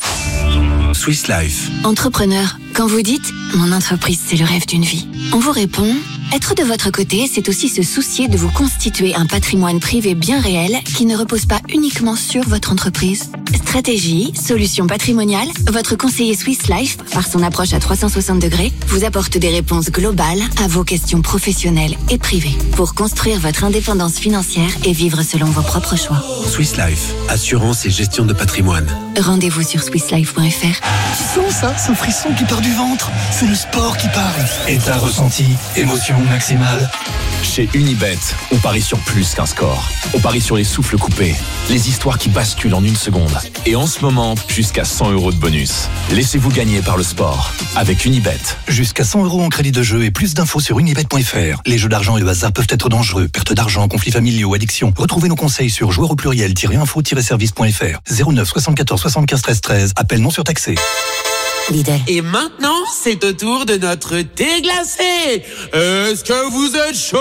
Swiss Life. Entrepreneur, quand vous dites « Mon entreprise, c'est le rêve d'une vie », on vous répond « Être de votre côté, c'est aussi se soucier de vous constituer un patrimoine privé bien réel qui ne repose pas uniquement sur votre entreprise. Stratégie, solutions patrimoniales, votre conseiller Swiss Life, par son approche à trois cent soixante degrés, vous apporte des réponses globales à vos questions professionnelles et privées pour construire votre indépendance financière et vivre selon vos propres choix. Swiss Life, assurance et gestion de patrimoine. Rendez-vous sur swiss life point f r. Tu sens ça, ce frisson qui part du ventre? C'est le sport qui parle. État ressenti, émotion maximale. Chez Unibet, on parie sur plus qu'un score. On parie sur les souffles coupés, les histoires qui basculent en une seconde. Et en ce moment, jusqu'à cent euros de bonus. Laissez-vous gagner par le sport avec Unibet. Jusqu'à cent euros en crédit de jeu et plus d'infos sur unibet point f r. Les jeux d'argent et le hasard peuvent être dangereux. Perte d'argent, conflits familiaux, addiction. Retrouvez nos conseils sur joueurs au pluriel-info-service point f r. zéro neuf soixante-quatorze soixante-quinze treize treize. Appel non surtaxé. Lidl. Et maintenant, c'est au tour de notre thé glacé. Est-ce que vous êtes chaud?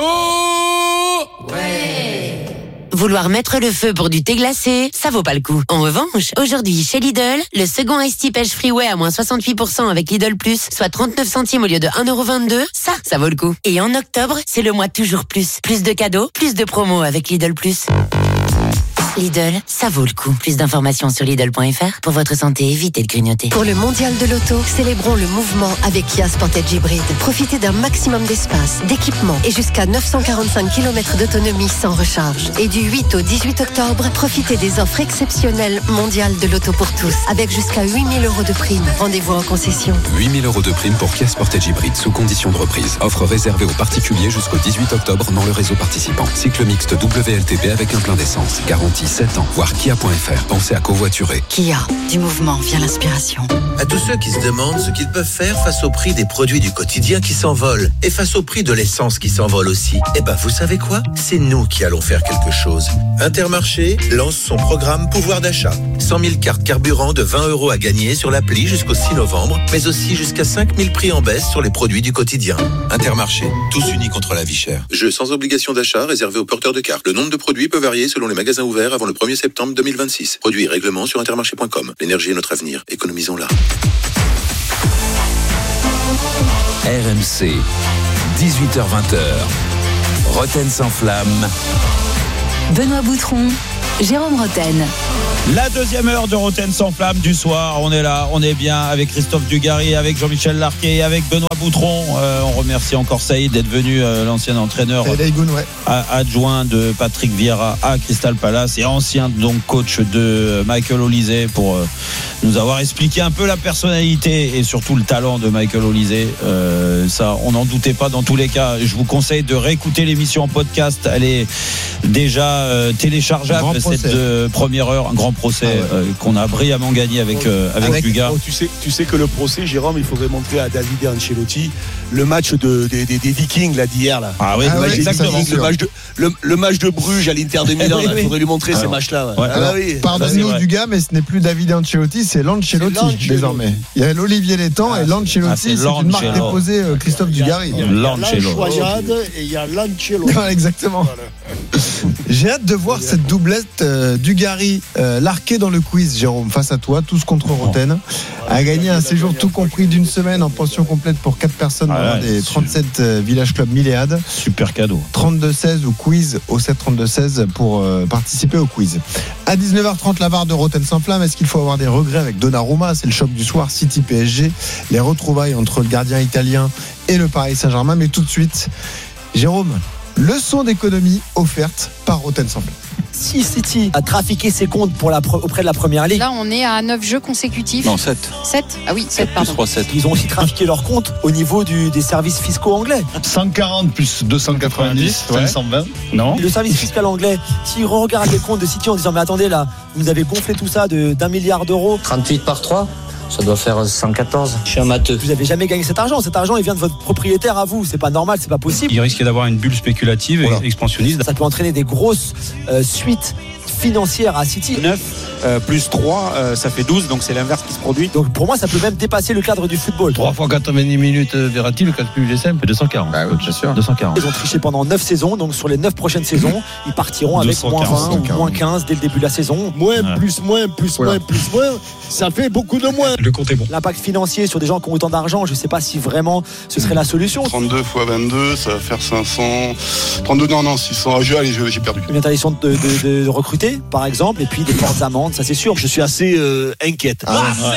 Ouais. Vouloir mettre le feu pour du thé glacé, ça vaut pas le coup. En revanche, aujourd'hui, chez Lidl, le second Ice Tea Pêche Freeway à moins soixante-huit pour cent avec Lidl Plus, soit trente-neuf centimes au lieu de un euro vingt-deux, ça, ça vaut le coup. Et en octobre, c'est le mois toujours plus. Plus de cadeaux, plus de promos avec Lidl Plus. Lidl, ça vaut le coup. Plus d'informations sur Lidl point f r. Pour votre santé, évitez de grignoter. Pour le mondial de l'auto, célébrons le mouvement avec Kia Sportage Hybrid. Profitez d'un maximum d'espace, d'équipement et jusqu'à neuf cent quarante-cinq kilomètres d'autonomie sans recharge. Et du huit au dix-huit octobre, profitez des offres exceptionnelles mondiales de l'auto pour tous, avec jusqu'à huit mille euros de prime. Rendez-vous en concession. huit mille euros de prime pour Kia Sportage Hybrid sous condition de reprise. Offre réservée aux particuliers jusqu'au dix-huit octobre dans le réseau participant. Cycle mixte W L T P avec un plein d'essence. Garantie sept ans. Voir Kia point f r. Pensez à covoiturer. Kia, du mouvement vient l'inspiration. À tous ceux qui se demandent ce qu'ils peuvent faire face au prix des produits du quotidien qui s'envolent et face au prix de l'essence qui s'envole aussi, eh ben vous savez quoi? C'est nous qui allons faire quelque chose. Intermarché lance son programme pouvoir d'achat. cent mille cartes carburant de vingt euros à gagner sur l'appli jusqu'au six novembre, mais aussi jusqu'à cinq mille prix en baisse sur les produits du quotidien. Intermarché, tous unis contre la vie chère. Jeu sans obligation d'achat réservé aux porteurs de cartes. Le nombre de produits peut varier selon les magasins ouverts avant le premier septembre deux mille vingt-six. Produits et règlements sur intermarché point com. L'énergie est notre avenir. Économisons-la. R M C, dix-huit heures vingt. Roten sans flamme. Benoît Boutron, Jérôme Roten. La deuxième heure de Roten sans flamme du soir, on est là, on est bien avec Christophe Dugarry, avec Jean-Michel Larquet, avec Benoît Boutron. Euh, on remercie encore Saïd d'être venu, euh, l'ancien entraîneur Daïgoun, ouais. adjoint de Patrick Vieira à Crystal Palace et ancien donc coach de Michael Olise pour euh, nous avoir expliqué un peu la personnalité et surtout le talent de Michael Olise. Euh, ça, on n'en doutait pas dans tous les cas. Je vous conseille de réécouter l'émission en podcast. Elle est déjà euh, téléchargeable cette euh, première heure, un grand procès ah ouais. euh, qu'on a brillamment gagné avec euh, avec, avec Dugas. Oh, tu sais, tu sais que le procès, Jérôme, il faudrait montrer à David Ancelotti le match de, des, des, des Vikings là d'hier là. Ah oui, ah ouais, exactement. Le match de le, le match de Bruges à l'Inter de Milan. Il oui, oui. faudrait lui montrer ah ces matchs-là. Ouais. Ouais. Ah, alors, oui. Pardonne-nous Dugas, mais ce n'est plus David Ancelotti, c'est l'Ancelotti, c'est l'Ancelotti désormais. Il y a l'Olivier Létang ah, et l'Ancelotti, ah, c'est, c'est une marque déposée euh, Christophe Dugarry. Il y a l'Ancelotti et il y a l'Ancelotti. Exactement. Voilà. J'ai hâte de voir cette doublette euh, Dugarry euh, Larquet dans le quiz, Jérôme, face à toi, tous contre Roten, a gagné un séjour tout compris d'une semaine en pension complète pour quatre personnes dans ah, des trente-sept euh, Village Club Milléade. Super cadeau. trente-deux seize au quiz, au sept trente-deux seize pour euh, participer au quiz. À dix-neuf heures trente, la V A R de Roten sans flamme. Est-ce qu'il faut avoir des regrets avec Donnarumma? C'est le choc du soir, City P S G, les retrouvailles entre le gardien italien et le Paris Saint-Germain. Mais tout de suite, Jérôme, leçon d'économie offerte par Roten sans flamme. Si City a trafiqué ses comptes pour la pre- auprès de la première ligue. Là, on est à neuf jeux consécutifs. Non, sept. sept Ah oui, sept, pardon. trois, sept. Ils ont aussi trafiqué leurs comptes au niveau du, des services fiscaux anglais. cent quarante plus deux cent quatre-vingt-dix, ouais. cinq cent vingt. Non. Le service fiscal anglais, s'ils regardent les comptes de City en disant mais attendez là, vous avez gonflé tout ça de, d'un milliard d'euros. trente-huit par trois ça doit faire cent quatorze. Je suis un matheux. Vous n'avez jamais gagné cet argent. Cet argent, il vient de votre propriétaire à vous. C'est pas normal, c'est pas possible. Il risque d'avoir une bulle spéculative voilà. et expansionniste. Ça peut entraîner des grosses euh, suites financières à City. neuf euh, plus trois, euh, ça fait douze, donc c'est l'inverse qui se produit. Donc pour moi, ça peut même dépasser le cadre du football. trois fois quatre-vingt-dix minutes, Verratti, le calcul est simple, deux cent quarante. Bah oui, bien sûr. deux cent quarante. Ils ont triché pendant neuf saisons, donc sur les neuf prochaines saisons, ils partiront avec moins vingt ou moins quinze dès le début de la saison. Moins, voilà. plus, moins, plus, voilà. moins, plus, moins, ça fait beaucoup de moins. Le compte est bon. L'impact financier sur des gens qui ont autant d'argent, je ne sais pas si vraiment ce serait la solution. trente-deux fois vingt-deux, ça va faire cinq cents. trente-deux, non, non, six cents. Allez, j'ai perdu. Une interdiction de, de, de recruter, par exemple, et puis des fortes amendes, ça c'est sûr. Je suis assez euh, inquiète. Ah, ouais.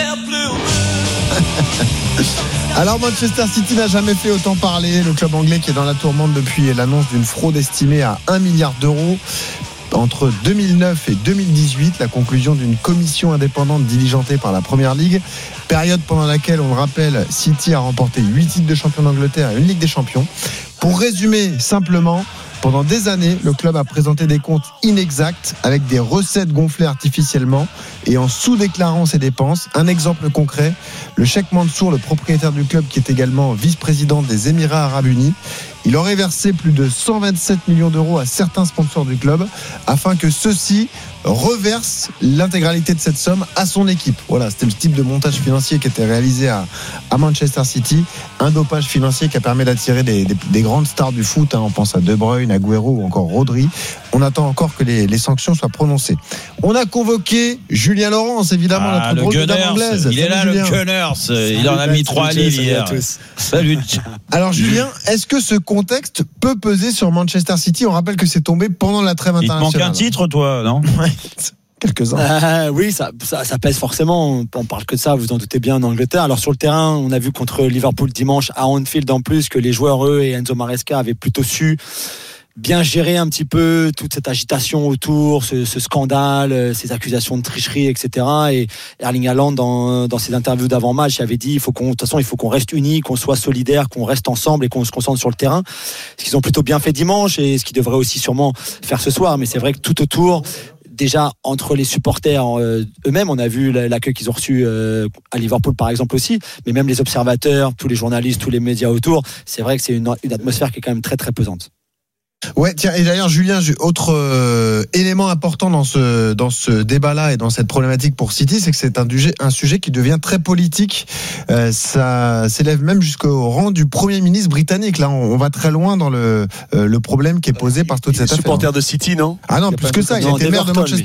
Alors Manchester City n'a jamais fait autant parler. Le club anglais qui est dans la tourmente depuis l'annonce d'une fraude estimée à un milliard d'euros. Entre deux mille neuf et deux mille dix-huit, la conclusion d'une commission indépendante diligentée par la Première Ligue, période pendant laquelle, on le rappelle, City a remporté huit titres de champion d'Angleterre et une Ligue des Champions. Pour résumer simplement, pendant des années, le club a présenté des comptes inexacts avec des recettes gonflées artificiellement et en sous-déclarant ses dépenses. Un exemple concret, le Cheikh Mansour, le propriétaire du club qui est également vice-président des Émirats Arabes Unis, il aurait versé plus de cent vingt-sept millions d'euros à certains sponsors du club afin que ceux-ci reversent l'intégralité de cette somme à son équipe. Voilà, c'était le type de montage financier qui était réalisé à, à Manchester City. Un dopage financier qui a permis d'attirer des, des, des grandes stars du foot. Hein. On pense à De Bruyne, Agüero ou encore Rodri. On attend encore que les, les sanctions soient prononcées. On a convoqué Julien Laurence, évidemment, ah, notre drôle de dame anglaise. Il est là, Julien. Le Gunners. Il en a mis trois livres hier. Salut. Alors Julien, est-ce que ce contexte peut peser sur Manchester City? On rappelle que c'est tombé pendant la trêve internationale. Il te manque un titre, toi, non? Quelques-uns. Euh, oui, ça, ça, ça pèse forcément. On parle que de ça, vous en doutez bien, en Angleterre. Alors sur le terrain, on a vu contre Liverpool dimanche à Anfield en plus que les joueurs, eux, et Enzo Maresca avaient plutôt su bien gérer un petit peu toute cette agitation autour, ce, ce scandale, ces accusations de tricherie, et cetera. Et Erling Haaland, dans, dans ses interviews d'avant-match, avait dit, il faut qu'on, de toute façon, il faut qu'on reste unis, qu'on soit solidaires, qu'on reste ensemble et qu'on se concentre sur le terrain. Ce qu'ils ont plutôt bien fait dimanche et ce qu'ils devraient aussi sûrement faire ce soir. Mais c'est vrai que tout autour, déjà entre les supporters euh, eux-mêmes, on a vu l'accueil qu'ils ont reçu euh, à Liverpool par exemple aussi, mais même les observateurs, tous les journalistes, tous les médias autour, c'est vrai que c'est une, une atmosphère qui est quand même très très pesante. Ouais, tiens, et d'ailleurs Julien, autre euh, élément important dans ce dans ce débat-là et dans cette problématique pour City, c'est que c'est un sujet un sujet qui devient très politique. Euh, ça s'élève même jusqu'au rang du Premier ministre britannique. Là, on, on va très loin dans le euh, le problème qui est posé par toute cette affaire. Supporter de City, non? Ah non, plus que ça. Il était maire de Manchester.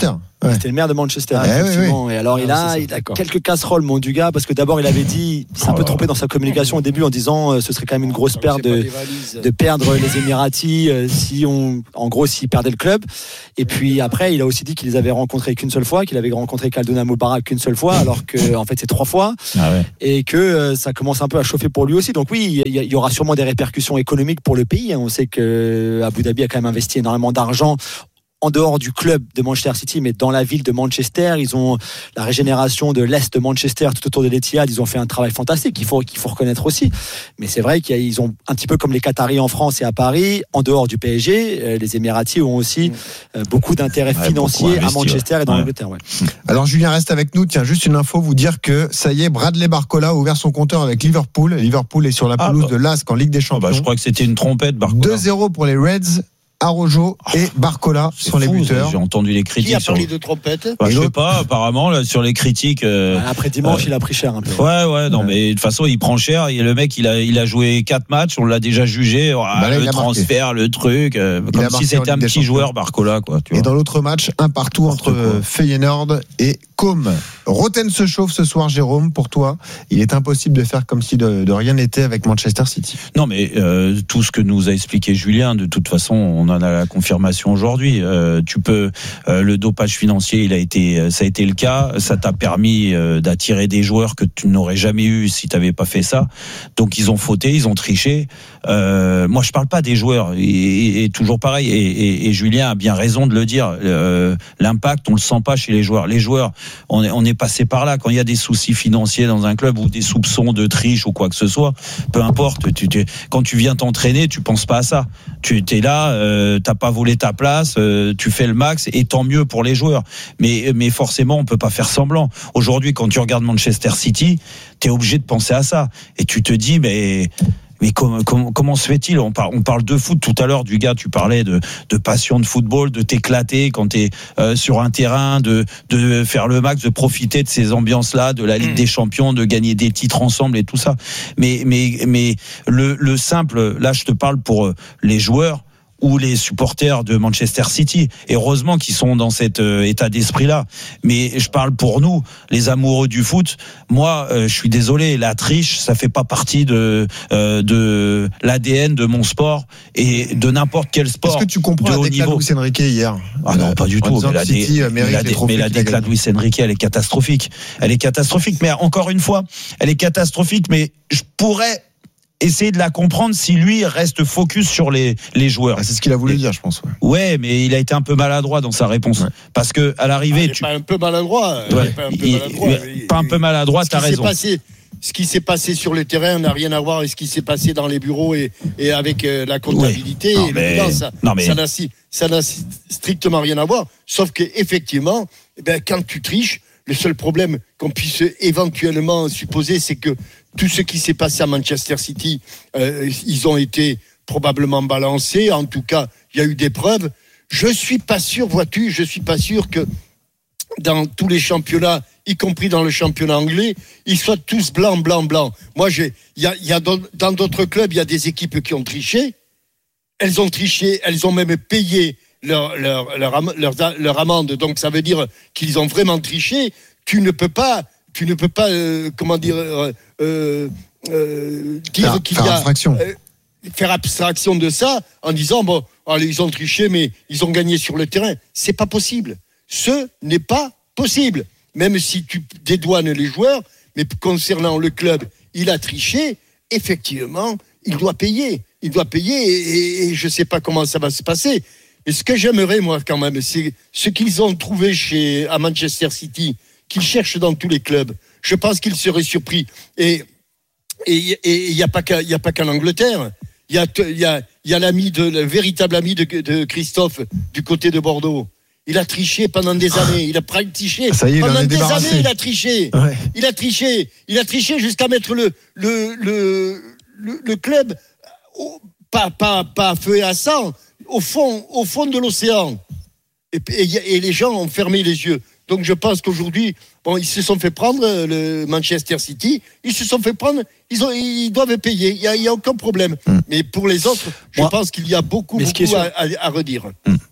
Ouais. C'était le maire de Manchester, ah, effectivement. Oui, oui. Et alors, ah, il a, il a quelques casseroles, mon du gars, parce que d'abord, il avait dit, il s'est un peu trompé dans sa communication au début en disant, euh, ce serait quand même une grosse perte de, de perdre les Émiratis euh, si on, en gros, s'ils perdaient le club. Et puis après, il a aussi dit qu'il les avait rencontrés qu'une seule fois, qu'il avait rencontré Khaldun Mubarak qu'une seule fois, alors que, en fait, c'est trois fois. Ah ouais. Et que euh, ça commence un peu à chauffer pour lui aussi. Donc oui, il y, y aura sûrement des répercussions économiques pour le pays. On sait que Abu Dhabi a quand même investi énormément d'argent en dehors du club de Manchester City, mais dans la ville de Manchester. Ils ont la régénération de l'Est de Manchester tout autour de l'Etihad. Ils ont fait un travail fantastique qu'il faut, qu'il faut reconnaître aussi. Mais c'est vrai qu'ils ont, un petit peu comme les Qataris en France et à Paris, en dehors du P S G, les Émiratis ont aussi euh, beaucoup d'intérêts ouais, financiers beaucoup investi, à Manchester ouais. et dans ouais. l'Angleterre. Ouais. Alors Julien reste avec nous. Tiens, juste une info, vous dire que ça y est, Bradley Barcola a ouvert son compteur avec Liverpool. Liverpool est sur la pelouse ah, bah. de l'A S K en Ligue des Champions. Bah, je crois que c'était une trompette, Barcola. deux zéro pour les Reds. Araujo et Barcola c'est sont fou, les buteurs. J'ai entendu les critiques. Qui a parlé sur... de trompette bah, Je sais pas, apparemment, là, sur les critiques. Euh, Après dimanche, euh, il a pris cher un peu. Ouais, ouais, non, ouais. mais de toute façon, il prend cher. Et le mec, il a, il a joué quatre matchs, on l'a déjà jugé. Oh, bah là, le transfert, marqué. le truc. Euh, comme si c'était un petit joueur, Barcola, quoi. Tu et vois. dans l'autre match, un partout entre Feyenoord et Com. Roten se chauffe ce soir, Jérôme, pour toi. Il est impossible de faire comme si de, de rien n'était avec Manchester City. Non, mais euh, tout ce que nous a expliqué Julien, de toute façon, on en a la confirmation aujourd'hui. Euh, tu peux euh, le dopage financier, il a été, ça a été le cas. Ça t'a permis euh, d'attirer des joueurs que tu n'aurais jamais eu si tu n'avais pas fait ça. Donc ils ont fauté, ils ont triché. Euh, moi, je parle pas des joueurs. Et, et, et toujours pareil. Et, et, et Julien a bien raison de le dire. Euh, l'impact, on le sent pas chez les joueurs. Les joueurs, on est, on est passé par là. Quand il y a des soucis financiers dans un club ou des soupçons de triche ou quoi que ce soit, peu importe. Tu, tu, quand tu viens t'entraîner, tu penses pas à ça. Tu es là, euh, t'as pas volé ta place, euh, tu fais le max et tant mieux pour les joueurs. Mais, mais forcément, on peut pas faire semblant. Aujourd'hui, quand tu regardes Manchester City, t'es obligé de penser à ça. Et tu te dis, mais... Mais comment, comment, comment se fait-il ? On parle, on parle de foot tout à l'heure, du gars, tu parlais de, de passion de football, de t'éclater quand t'es euh, sur un terrain, de, de faire le max, de profiter de ces ambiances-là, de la Ligue mmh. des Champions, de gagner des titres ensemble et tout ça. Mais, mais, mais le, le simple, là, je te parle pour les joueurs ou les supporters de Manchester City. Et heureusement qu'ils sont dans cet euh, état d'esprit-là. Mais je parle pour nous, les amoureux du foot. Moi, euh, je suis désolé, la triche, ça fait pas partie de euh, de l'A D N de mon sport et de n'importe quel sport. Est-ce que tu comprends la déclat de Luis Enrique hier ? Ah non, pas du tout. Mais la, City dé, mais la, dé, mais la déclat de Luis Enrique, elle est catastrophique. Elle est catastrophique. Mais encore une fois, elle est catastrophique. Mais je pourrais essayer de la comprendre si lui reste focus sur les, les joueurs. Ah, c'est ce qu'il a voulu dire, je pense. Ouais. ouais, mais il a été un peu maladroit dans sa réponse. Ouais. Parce que à l'arrivée, ah, tu. Pas un peu maladroit. Ouais. Pas un peu il, maladroit. Il, pas un peu maladroit, t'as raison. Passé, ce qui s'est passé sur le terrain n'a rien à voir avec ce qui s'est passé dans les bureaux et, et avec euh, la comptabilité. Ouais. Non, mais... non, ça, non, mais... ça, n'a, ça n'a strictement rien à voir. Sauf qu'effectivement, eh ben, quand tu triches, le seul problème qu'on puisse éventuellement supposer, c'est que tout ce qui s'est passé à Manchester City, euh, ils ont été probablement balancés. En tout cas, il y a eu des preuves. Je suis pas sûr, vois-tu, je suis pas sûr que dans tous les championnats, y compris dans le championnat anglais, ils soient tous blancs, blancs, blancs. Moi, j'ai, il y a, il y a dans d'autres clubs, il y a des équipes qui ont triché. Elles ont triché, elles ont même payé leur, leur, leur, leur, leur amende. Donc, ça veut dire qu'ils ont vraiment triché. Tu ne peux pas, tu ne peux pas, euh, comment dire, euh, euh, euh, dire faire, qu'il faire y a abstraction. Euh, faire abstraction de ça en disant bon, allez, ils ont triché, mais ils ont gagné sur le terrain. C'est pas possible. Ce n'est pas possible. Même si tu dédouanes les joueurs, mais concernant le club, il a triché. Effectivement, il doit payer. Il doit payer et, et, et je sais pas comment ça va se passer. Et ce que j'aimerais, moi, quand même, c'est ce qu'ils ont trouvé chez, à Manchester City, qu'ils cherchent dans tous les clubs. Je pense qu'ils seraient surpris. Et il et, n'y a pas qu'à, y a pas qu'en Angleterre. Il y a, y a, y a l'ami de, le véritable ami de, de Christophe du côté de Bordeaux. Il a triché pendant des années. Il a triché. Ça y est, pendant il des débarrassé. années, il a triché. Ouais. Il a triché. Il a triché jusqu'à mettre le, le, le, le, le club, au, pas, pas, pas à feu et à sang, au fond, au fond de l'océan. Et, et, et les gens ont fermé les yeux. Donc je pense qu'aujourd'hui, bon, ils se sont fait prendre, le Manchester City, ils se sont fait prendre, ils, ont, ils doivent payer, il n'y a, a aucun problème. Mm. Mais pour les autres, je Moi, pense qu'il y a beaucoup, beaucoup à, à, à redire. Mm.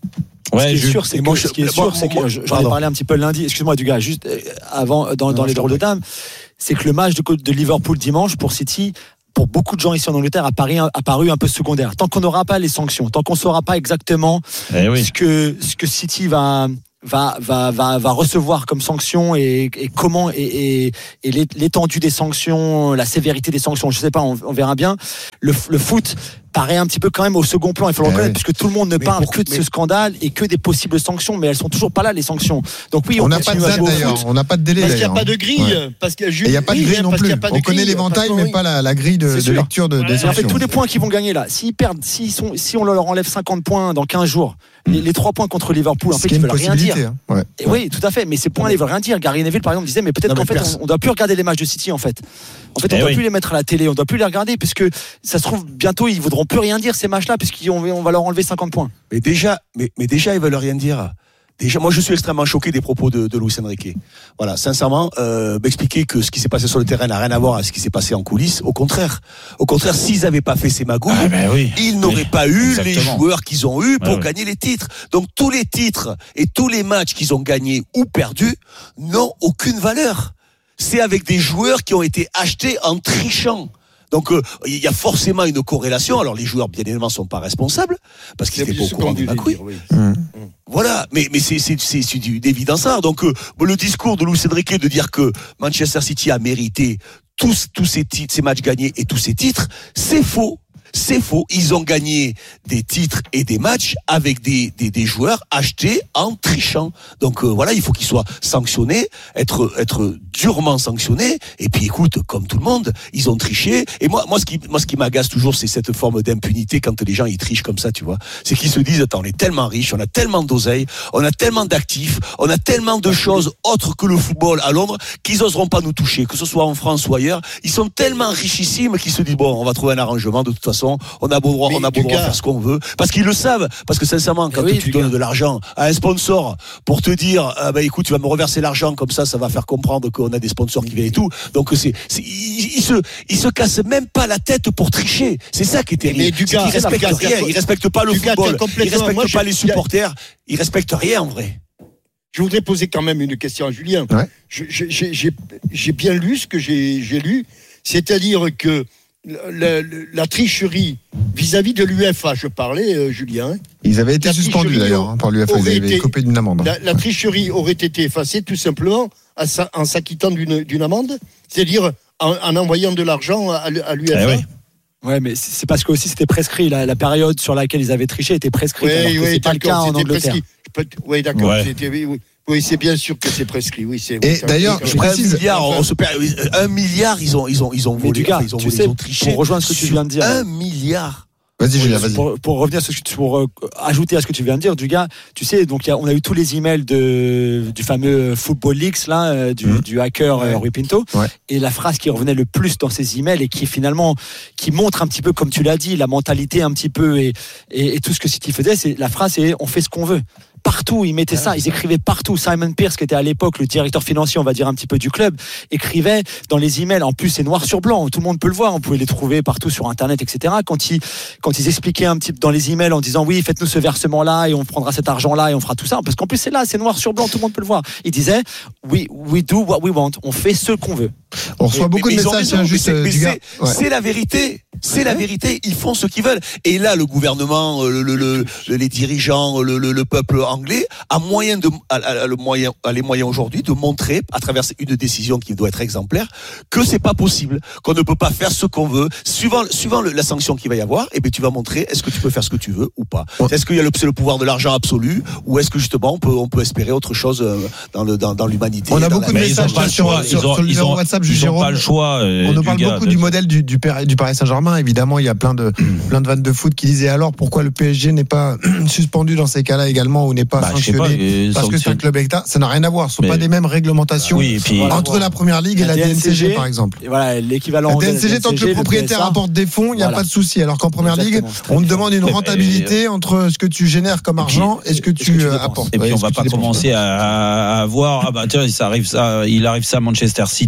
Ouais, ce qui est sûr, c'est que, ce qui est sûr, c'est que j'en ai parlé un petit peu lundi. Excuse-moi, du gars, juste avant, dans, dans les drôles de dames, c'est que le match de, de Liverpool dimanche pour City, pour beaucoup de gens ici en Angleterre, a paru, a paru un peu secondaire. Tant qu'on n'aura pas les sanctions, tant qu'on ne saura pas exactement eh oui. ce que ce que City va va va va, va recevoir comme sanctions et, et comment et, et, et l'étendue des sanctions, la sévérité des sanctions, je sais pas, on, on verra bien. Le, le foot paraît un petit peu quand même au second plan, il faut le reconnaître, puisque tout le monde ne mais parle pour, que de mais... ce scandale et que des possibles sanctions, mais elles sont toujours pas là, les sanctions. Donc oui, on n'a pas de date d'ailleurs, on n'a pas de délai parce qu'il d'ailleurs. Parce qu'il n'y a pas de grille, ouais. parce qu'il y a juste. Il n'y a pas de grille non plus. On grille, connaît l'éventail, mais pas la, la grille de, de lecture de, des sanctions. En fait, tous les points qu'ils vont gagner là, s'ils perdent, s'ils sont, si on leur enlève cinquante points dans quinze jours, les, les trois points contre Liverpool, en fait, ils veulent rien dire. Hein. Ouais. Et oui, tout à fait. Mais ces points-là, ils veulent rien dire. Gary Neville, par exemple, disait, mais peut-être qu'en fait, on, on doit plus regarder les matchs de City, en fait. En fait, on ne doit plus les mettre à la télé, on ne doit plus les regarder, puisque ça se trouve bientôt, ils voudront plus rien dire ces matchs-là, puisqu'on va leur enlever cinquante points. Mais déjà, mais, mais déjà, ils veulent rien dire. Déjà, moi, je suis extrêmement choqué des propos de, de Luis Enrique. Voilà, sincèrement, euh, m'expliquer que ce qui s'est passé sur le terrain n'a rien à voir avec ce qui s'est passé en coulisses. Au contraire, au contraire, s'ils n'avaient pas fait ces magouilles, ah ben oui, ils n'auraient pas eu exactement. les joueurs qu'ils ont eu pour ah gagner oui. les titres. Donc tous les titres et tous les matchs qu'ils ont gagnés ou perdus n'ont aucune valeur. C'est avec des joueurs qui ont été achetés en trichant. Donc euh, il y a forcément une corrélation. Alors les joueurs bien évidemment sont pas responsables parce qu'ils étaient pas au courant des magouilles. Oui. Mmh. Voilà, mais mais c'est c'est c'est, c'est une évidence rare. Donc euh, le discours de Luis Enrique de dire que Manchester City a mérité tous tous ces titres, ces matchs gagnés et tous ces titres, c'est faux. C'est faux. Ils ont gagné des titres et des matchs avec des, des, des joueurs achetés en trichant. Donc euh, voilà, il faut qu'ils soient sanctionnés, être, être durement sanctionnés. Et puis écoute, comme tout le monde, ils ont triché. Et moi, moi, ce qui, moi, ce qui m'agace toujours, c'est cette forme d'impunité quand les gens ils trichent comme ça, tu vois. C'est qu'ils se disent, attends, on est tellement riches, on a tellement d'oseille, on a tellement d'actifs, on a tellement de choses autres que le football à Londres qu'ils oseront pas nous toucher, que ce soit en France ou ailleurs. Ils sont tellement richissimes qu'ils se disent, bon, on va trouver un arrangement de toute façon. On a beau droit, on a beau droit à faire ce qu'on veut, parce qu'ils le savent. Parce que sincèrement, quand oui, tu donnes gars. de l'argent à un sponsor pour te dire, ah bah écoute, tu vas me reverser l'argent comme ça, ça va faire comprendre qu'on a des sponsors qui viennent et tout. Donc c'est, c'est ils, ils se, ils se cassent même pas la tête pour tricher. C'est ça qui est terrible. Mais du gars, ils respectent rien, ils respectent pas le football, ils respectent moi, pas je, les supporters, ils respectent rien en vrai. Je voudrais poser quand même une question à Julien. Ouais. Je, je, j'ai, j'ai, j'ai bien lu ce que j'ai, j'ai lu, c'est-à-dire que La, la, la tricherie vis-à-vis de l'U E F A, je parlais, euh, Julien. Ils avaient été la suspendus d'ailleurs hein, par l'U E F A, ils avaient été copé d'une amende. La, la tricherie aurait été effacée tout simplement à sa, en s'acquittant d'une, d'une amende, c'est-à-dire en, en envoyant de l'argent à, à l'U E F A. Eh oui. Ouais, mais c'est parce que aussi c'était prescrit. La, la période sur laquelle ils avaient triché était prescrite. Oui, alors que oui, c'est pas le cas en Angleterre. Peux, oui, d'accord. Ouais. C'était, oui, oui. Oui, c'est bien sûr que c'est prescrit. Oui, c'est. Et oui, d'ailleurs, je précise, un milliard, on se perd, un milliard, ils ont, ils ont, ils ont volé, gars, ils ont, tu volé, sais, ils ont triché. Pour rejoindre ce que tu viens de dire. Un milliard. Vas-y, Julien, vas-y. Pour, pour revenir à ce que tu, pour euh, ajouter à ce que tu viens de dire, du gars, tu sais, donc y a, on a eu tous les emails de du fameux Football Leaks là, euh, du, mmh. du hacker ouais. euh, Rui Pinto, ouais. et la phrase qui revenait le plus dans ces emails et qui finalement qui montre un petit peu, comme tu l'as dit, la mentalité un petit peu et et, et tout ce que City faisait, c'est la phrase, c'est on fait ce qu'on veut. Partout, ils mettaient ça, ils écrivaient partout. Simon Pierce, qui était à l'époque le directeur financier, on va dire un petit peu du club, écrivait dans les emails. En plus, c'est noir sur blanc, tout le monde peut le voir. On pouvait les trouver partout sur Internet, et cetera. Quand ils, quand ils expliquaient un petit peu dans les emails en disant oui, faites-nous ce versement-là et on prendra cet argent-là et on fera tout ça. Parce qu'en plus, c'est là, c'est noir sur blanc, tout le monde peut le voir. Ils disaient we, we do what we want. On fait ce qu'on veut. On reçoit beaucoup mais, de mais messages, raison, juste mais c'est, du mais c'est, ouais. c'est la vérité. C'est ouais. la vérité. Ils font ce qu'ils veulent. Et là, le gouvernement, le, le, le, les dirigeants, le, le, le peuple anglais a moyen de, a, a, le moyen, a les moyens aujourd'hui de montrer, à travers une décision qui doit être exemplaire, que c'est pas possible, qu'on ne peut pas faire ce qu'on veut. Suivant, suivant le, la sanction qu'il va y avoir, et eh bien tu vas montrer est-ce que tu peux faire ce que tu veux ou pas. Ouais. Est-ce qu'il y a le, c'est le pouvoir de l'argent absolu, ou est-ce que justement on peut, on peut espérer autre chose dans le, dans, dans l'humanité. On a beaucoup de messages sur, sur, sur le numéro WhatsApp, ils n'ont pas le choix. Euh, on nous parle gars, beaucoup de... du modèle du, du, du Paris Saint-Germain. Évidemment, il y a plein de, plein de vannes de foot qui disaient alors pourquoi le P S G n'est pas suspendu dans ces cas-là également ou n'est pas bah, sanctionné pas, parce que c'est un club État. Ça n'a rien à voir. Ce ne sont mais... pas des mêmes réglementations bah, oui, puis, voilà, entre voilà. la Première Ligue et la, la D N C G, par exemple. Et voilà, l'équivalent. La D N C G, tant que le propriétaire apporte des fonds, il n'y a pas de souci. Alors qu'en Première Ligue, on te demande une rentabilité entre ce que tu génères comme argent et ce que tu apportes. Et puis on ne va pas commencer à avoir ah bah tiens, ça arrive ça, il arrive ça à Manchester City.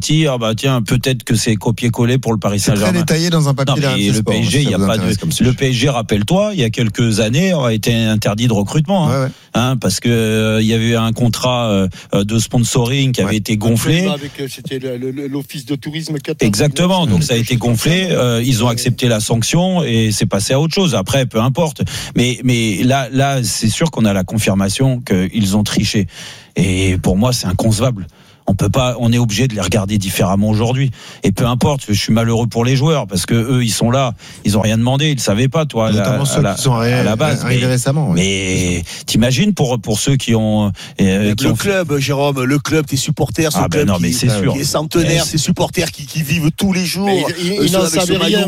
bah tiens, peut-être que c'est copié-collé pour le Paris Saint-Germain. C'est très détaillé dans un papier. Non, mais le P S G, il y a pas de. Le P S G, rappelle-toi, il y a quelques années, a été interdit de recrutement, hein, ouais, ouais. Hein, parce que euh, il y avait un contrat euh, de sponsoring qui avait ouais. été gonflé. Avec, c'était le, le, l'office de tourisme Qatar. Exactement. Donc ça a été gonflé. Euh, ils ont accepté la sanction et c'est passé à autre chose. Après, peu importe. Mais mais là là, c'est sûr qu'on a la confirmation qu'ils ont triché. Et pour moi, c'est inconcevable. On peut pas, on est obligé de les regarder différemment aujourd'hui. Et peu importe, je suis malheureux pour les joueurs parce que eux, ils sont là, ils ont rien demandé, ils le savaient pas, toi, notamment à ceux la, qui sont à la base, arrivés mais, récemment. Oui. Mais t'imagines pour pour ceux qui ont euh, qui le ont... club, Jérôme, le club, tes supporters, ce ah club ben non, mais qui, c'est sûr. qui est centenaire, ces supporters qui, qui vivent tous les jours. Ils, ils n'en savaient rien,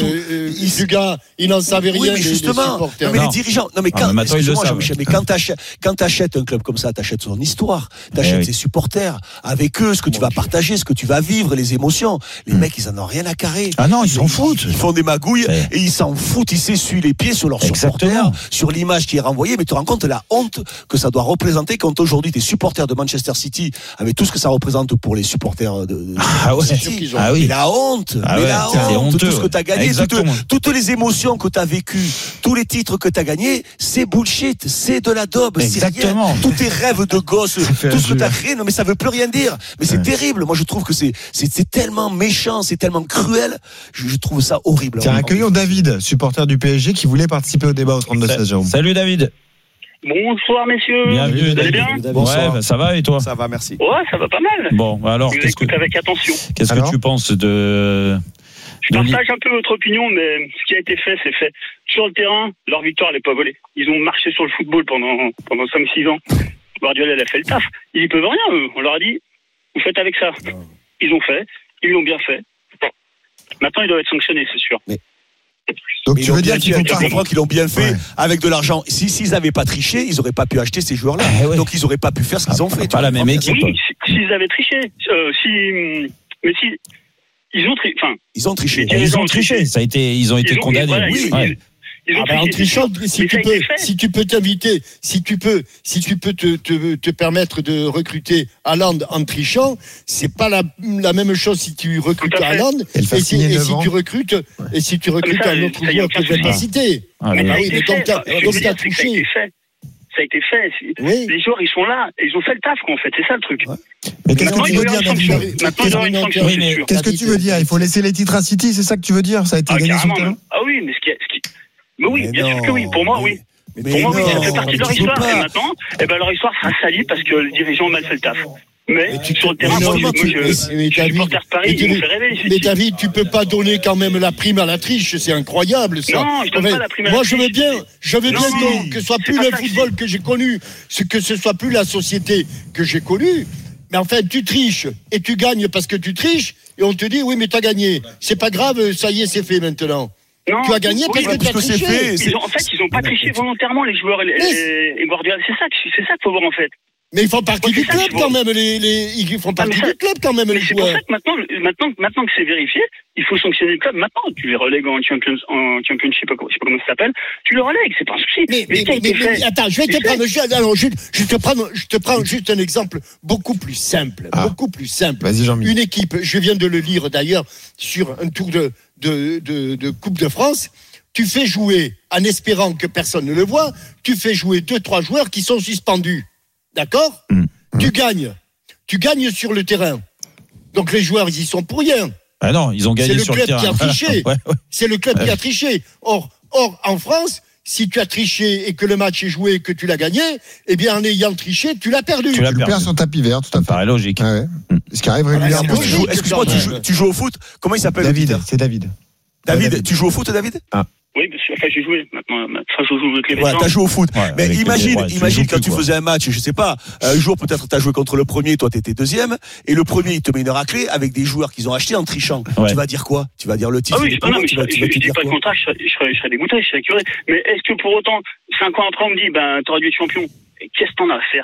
du gars, ils n'en savaient rien. Oui, mais justement, non, mais les dirigeants, non mais quand, mais quand t'achètes, quand t'achètes un club comme ça, t'achètes son histoire, t'achètes ses supporters, avec eux, ce que tu vas partager, ce que tu vas vivre, les émotions. Les mecs, ils en ont rien à carrer. Ah non, ils s'en foutent. Ils font des magouilles ouais. et ils s'en foutent. Ils s'essuient les pieds sur leurs supporters, sur l'image qui est renvoyée. Mais tu te rends compte de la honte que ça doit représenter quand aujourd'hui tes supporters de Manchester City, avec tout ce que ça représente pour les supporters de, de ah ouais. City. Ah oui. Et la honte, ah mais ouais, la honte, honteux, tout ce que tu as gagné, toutes, toutes les émotions que tu as vécues, tous les titres que tu as gagnés, c'est bullshit, c'est de la daube, exactement. C'est rien. Tous tes rêves de gosse, tout ce que tu as créé, non mais ça veut plus rien dire. Mais c'est ouais. terrible. Moi, je trouve que c'est, c'est, c'est tellement méchant, c'est tellement cruel. Je, je trouve ça horrible. Tiens, accueillons David, supporter du P S G, qui voulait participer au débat au trente-deux seize. Jérôme. Salut David. Bonsoir messieurs. Bienvenue. Vous allez bien? Ouais, bah, ça va et toi? Ça va, merci. Ouais, ça va pas mal. Bon, alors, je qu'est-ce que, avec attention. Qu'est-ce alors que tu penses de... Je partage un peu votre opinion, mais ce qui a été fait, c'est fait. Sur le terrain, leur victoire, elle n'est pas volée. Ils ont marché sur le football pendant, pendant cinq six ans. Guardiola, elle a fait le taf. Ils y peuvent rien, eux. On leur a dit, vous faites avec ça. Ils ont fait, ils l'ont bien fait. Maintenant, ils doivent être sanctionnés, c'est sûr. Mais... Donc mais tu veux dire qu'ils vont comprendre qu'ils l'ont bien fait ouais. avec de l'argent. Si s'ils n'avaient pas triché, ils n'auraient pas pu acheter ces joueurs-là. Ah, ouais. Donc ils n'auraient pas pu faire ce qu'ils ah, ont fait. Pas la même équipe. Oui, s'ils avaient triché, euh, si, mais si ils ont triché, enfin, ils ont triché. Ils, ils ont triché. triché. Ça a été, ils ont ils été ont, condamnés. Voilà, oui. Ils, ouais. Ils ont ah bah en trichant, si tu peux, si tu peux t'inviter, si tu peux, si tu peux te, te, te permettre de recruter Haaland en trichant, c'est pas la, la même chose si tu recrutes Haaland et, si, et si tu recrutes ouais. et si tu recrutes ça, un autre joueur que je vais pas citer. Ah, mais oui, mais donc t'as triché. Ça a été fait. Oui. Les joueurs, ils sont là. Ils ont fait le taf, en fait. C'est ça le truc. Ouais. Mais qu'est-ce que tu veux dire, David? Maintenant, il y aura une sanction. Qu'est-ce que tu veux dire? Il faut laisser les titres à City, c'est ça que tu veux dire? Ça a été gagné sur le terrain? Ah oui, mais ce qui Mais oui, mais bien non, sûr que oui. Pour moi, oui. Mais pour moi, non, oui, ça fait partie de leur histoire. Et maintenant, eh ben, leur histoire sera salie parce que les dirigeants ont mal fait le taf. Mais, mais tu, sur le terrain, moi, moi, je, je, je suis supporter de Paris, ils m'ont fait rêver. Mais David, tu peux pas donner quand même la prime à la triche, c'est incroyable ça. Non, je donne pas la prime à la moi, triche. Moi, je veux bien, je veux bien donc que ce soit plus le football que j'ai connu, que ce soit plus la société que j'ai connue. Mais enfin, tu triches et tu gagnes parce que tu triches et on te dit oui, mais t'as gagné. C'est pas grave, ça y est, c'est fait maintenant. Non, tu as gagné oui, parce que tu as triché. Fait, ils ont, en fait, ils n'ont pas triché volontairement, les joueurs et, les, et Guardiola. C'est ça, c'est ça qu'il faut voir, en fait. Mais ils font partie du club quand même, les, les, ils font partie ah, ça, du club quand même, les c'est joueurs. C'est pour ça que maintenant, maintenant, maintenant que c'est vérifié, il faut sanctionner le club. Maintenant, tu les relègues en, champions, en championship, je sais pas comment ça s'appelle, tu le relègues, c'est pas un souci. Mais, mais, mais, mais, mais attends, je vais te prendre, je, alors, je, je te prends, je te prends juste un exemple beaucoup plus simple, ah. beaucoup plus simple. Vas-y, Jean-Mi. Une équipe, je viens de le lire d'ailleurs sur un tour de, de, de, de Coupe de France. Tu fais jouer, en espérant que personne ne le voit, tu fais jouer deux, trois joueurs qui sont suspendus. D'accord ? mmh. Mmh. Tu gagnes. Tu gagnes sur le terrain. Donc les joueurs, ils y sont pour rien. Ah non, ils ont gagné sur le terrain. C'est le club qui a triché. ouais, ouais. C'est le club ouais. qui a triché. Or, or, en France, si tu as triché et que le match est joué et que tu l'as gagné, eh bien, en ayant triché, tu l'as perdu. Tu l'as perdu. Tu le perds sur tapis vert, tout à fait. Ça paraît logique. Ah ouais. mmh. Ce qui arrive régulièrement. Ah, excuse-moi, excuse-moi tu, joues, tu joues au foot. Comment il s'appelle? David, c'est David. David, David, tu joues au foot, David? Ah. Oui, parce que enfin, j'ai joué maintenant. Enfin, je joue avec les ouais, t'as joué au foot. Ouais, mais imagine, les, ouais, imagine quand plus, tu quoi. faisais un match, je sais pas, un jour peut-être t'as joué contre le premier, toi t'étais deuxième, et le premier il te met une raclée avec des joueurs qu'ils ont achetés en trichant. Ouais. Tu vas dire quoi? Tu vas dire le titre? Ah oui, non, mais je, je, je dis pas le contraire, je, je, serais, je serais dégoûté, je serais curé. Mais est-ce que pour autant, cinq ans après on me dit, ben, t'aurais dû être champion? Et qu'est-ce que t'en as à faire?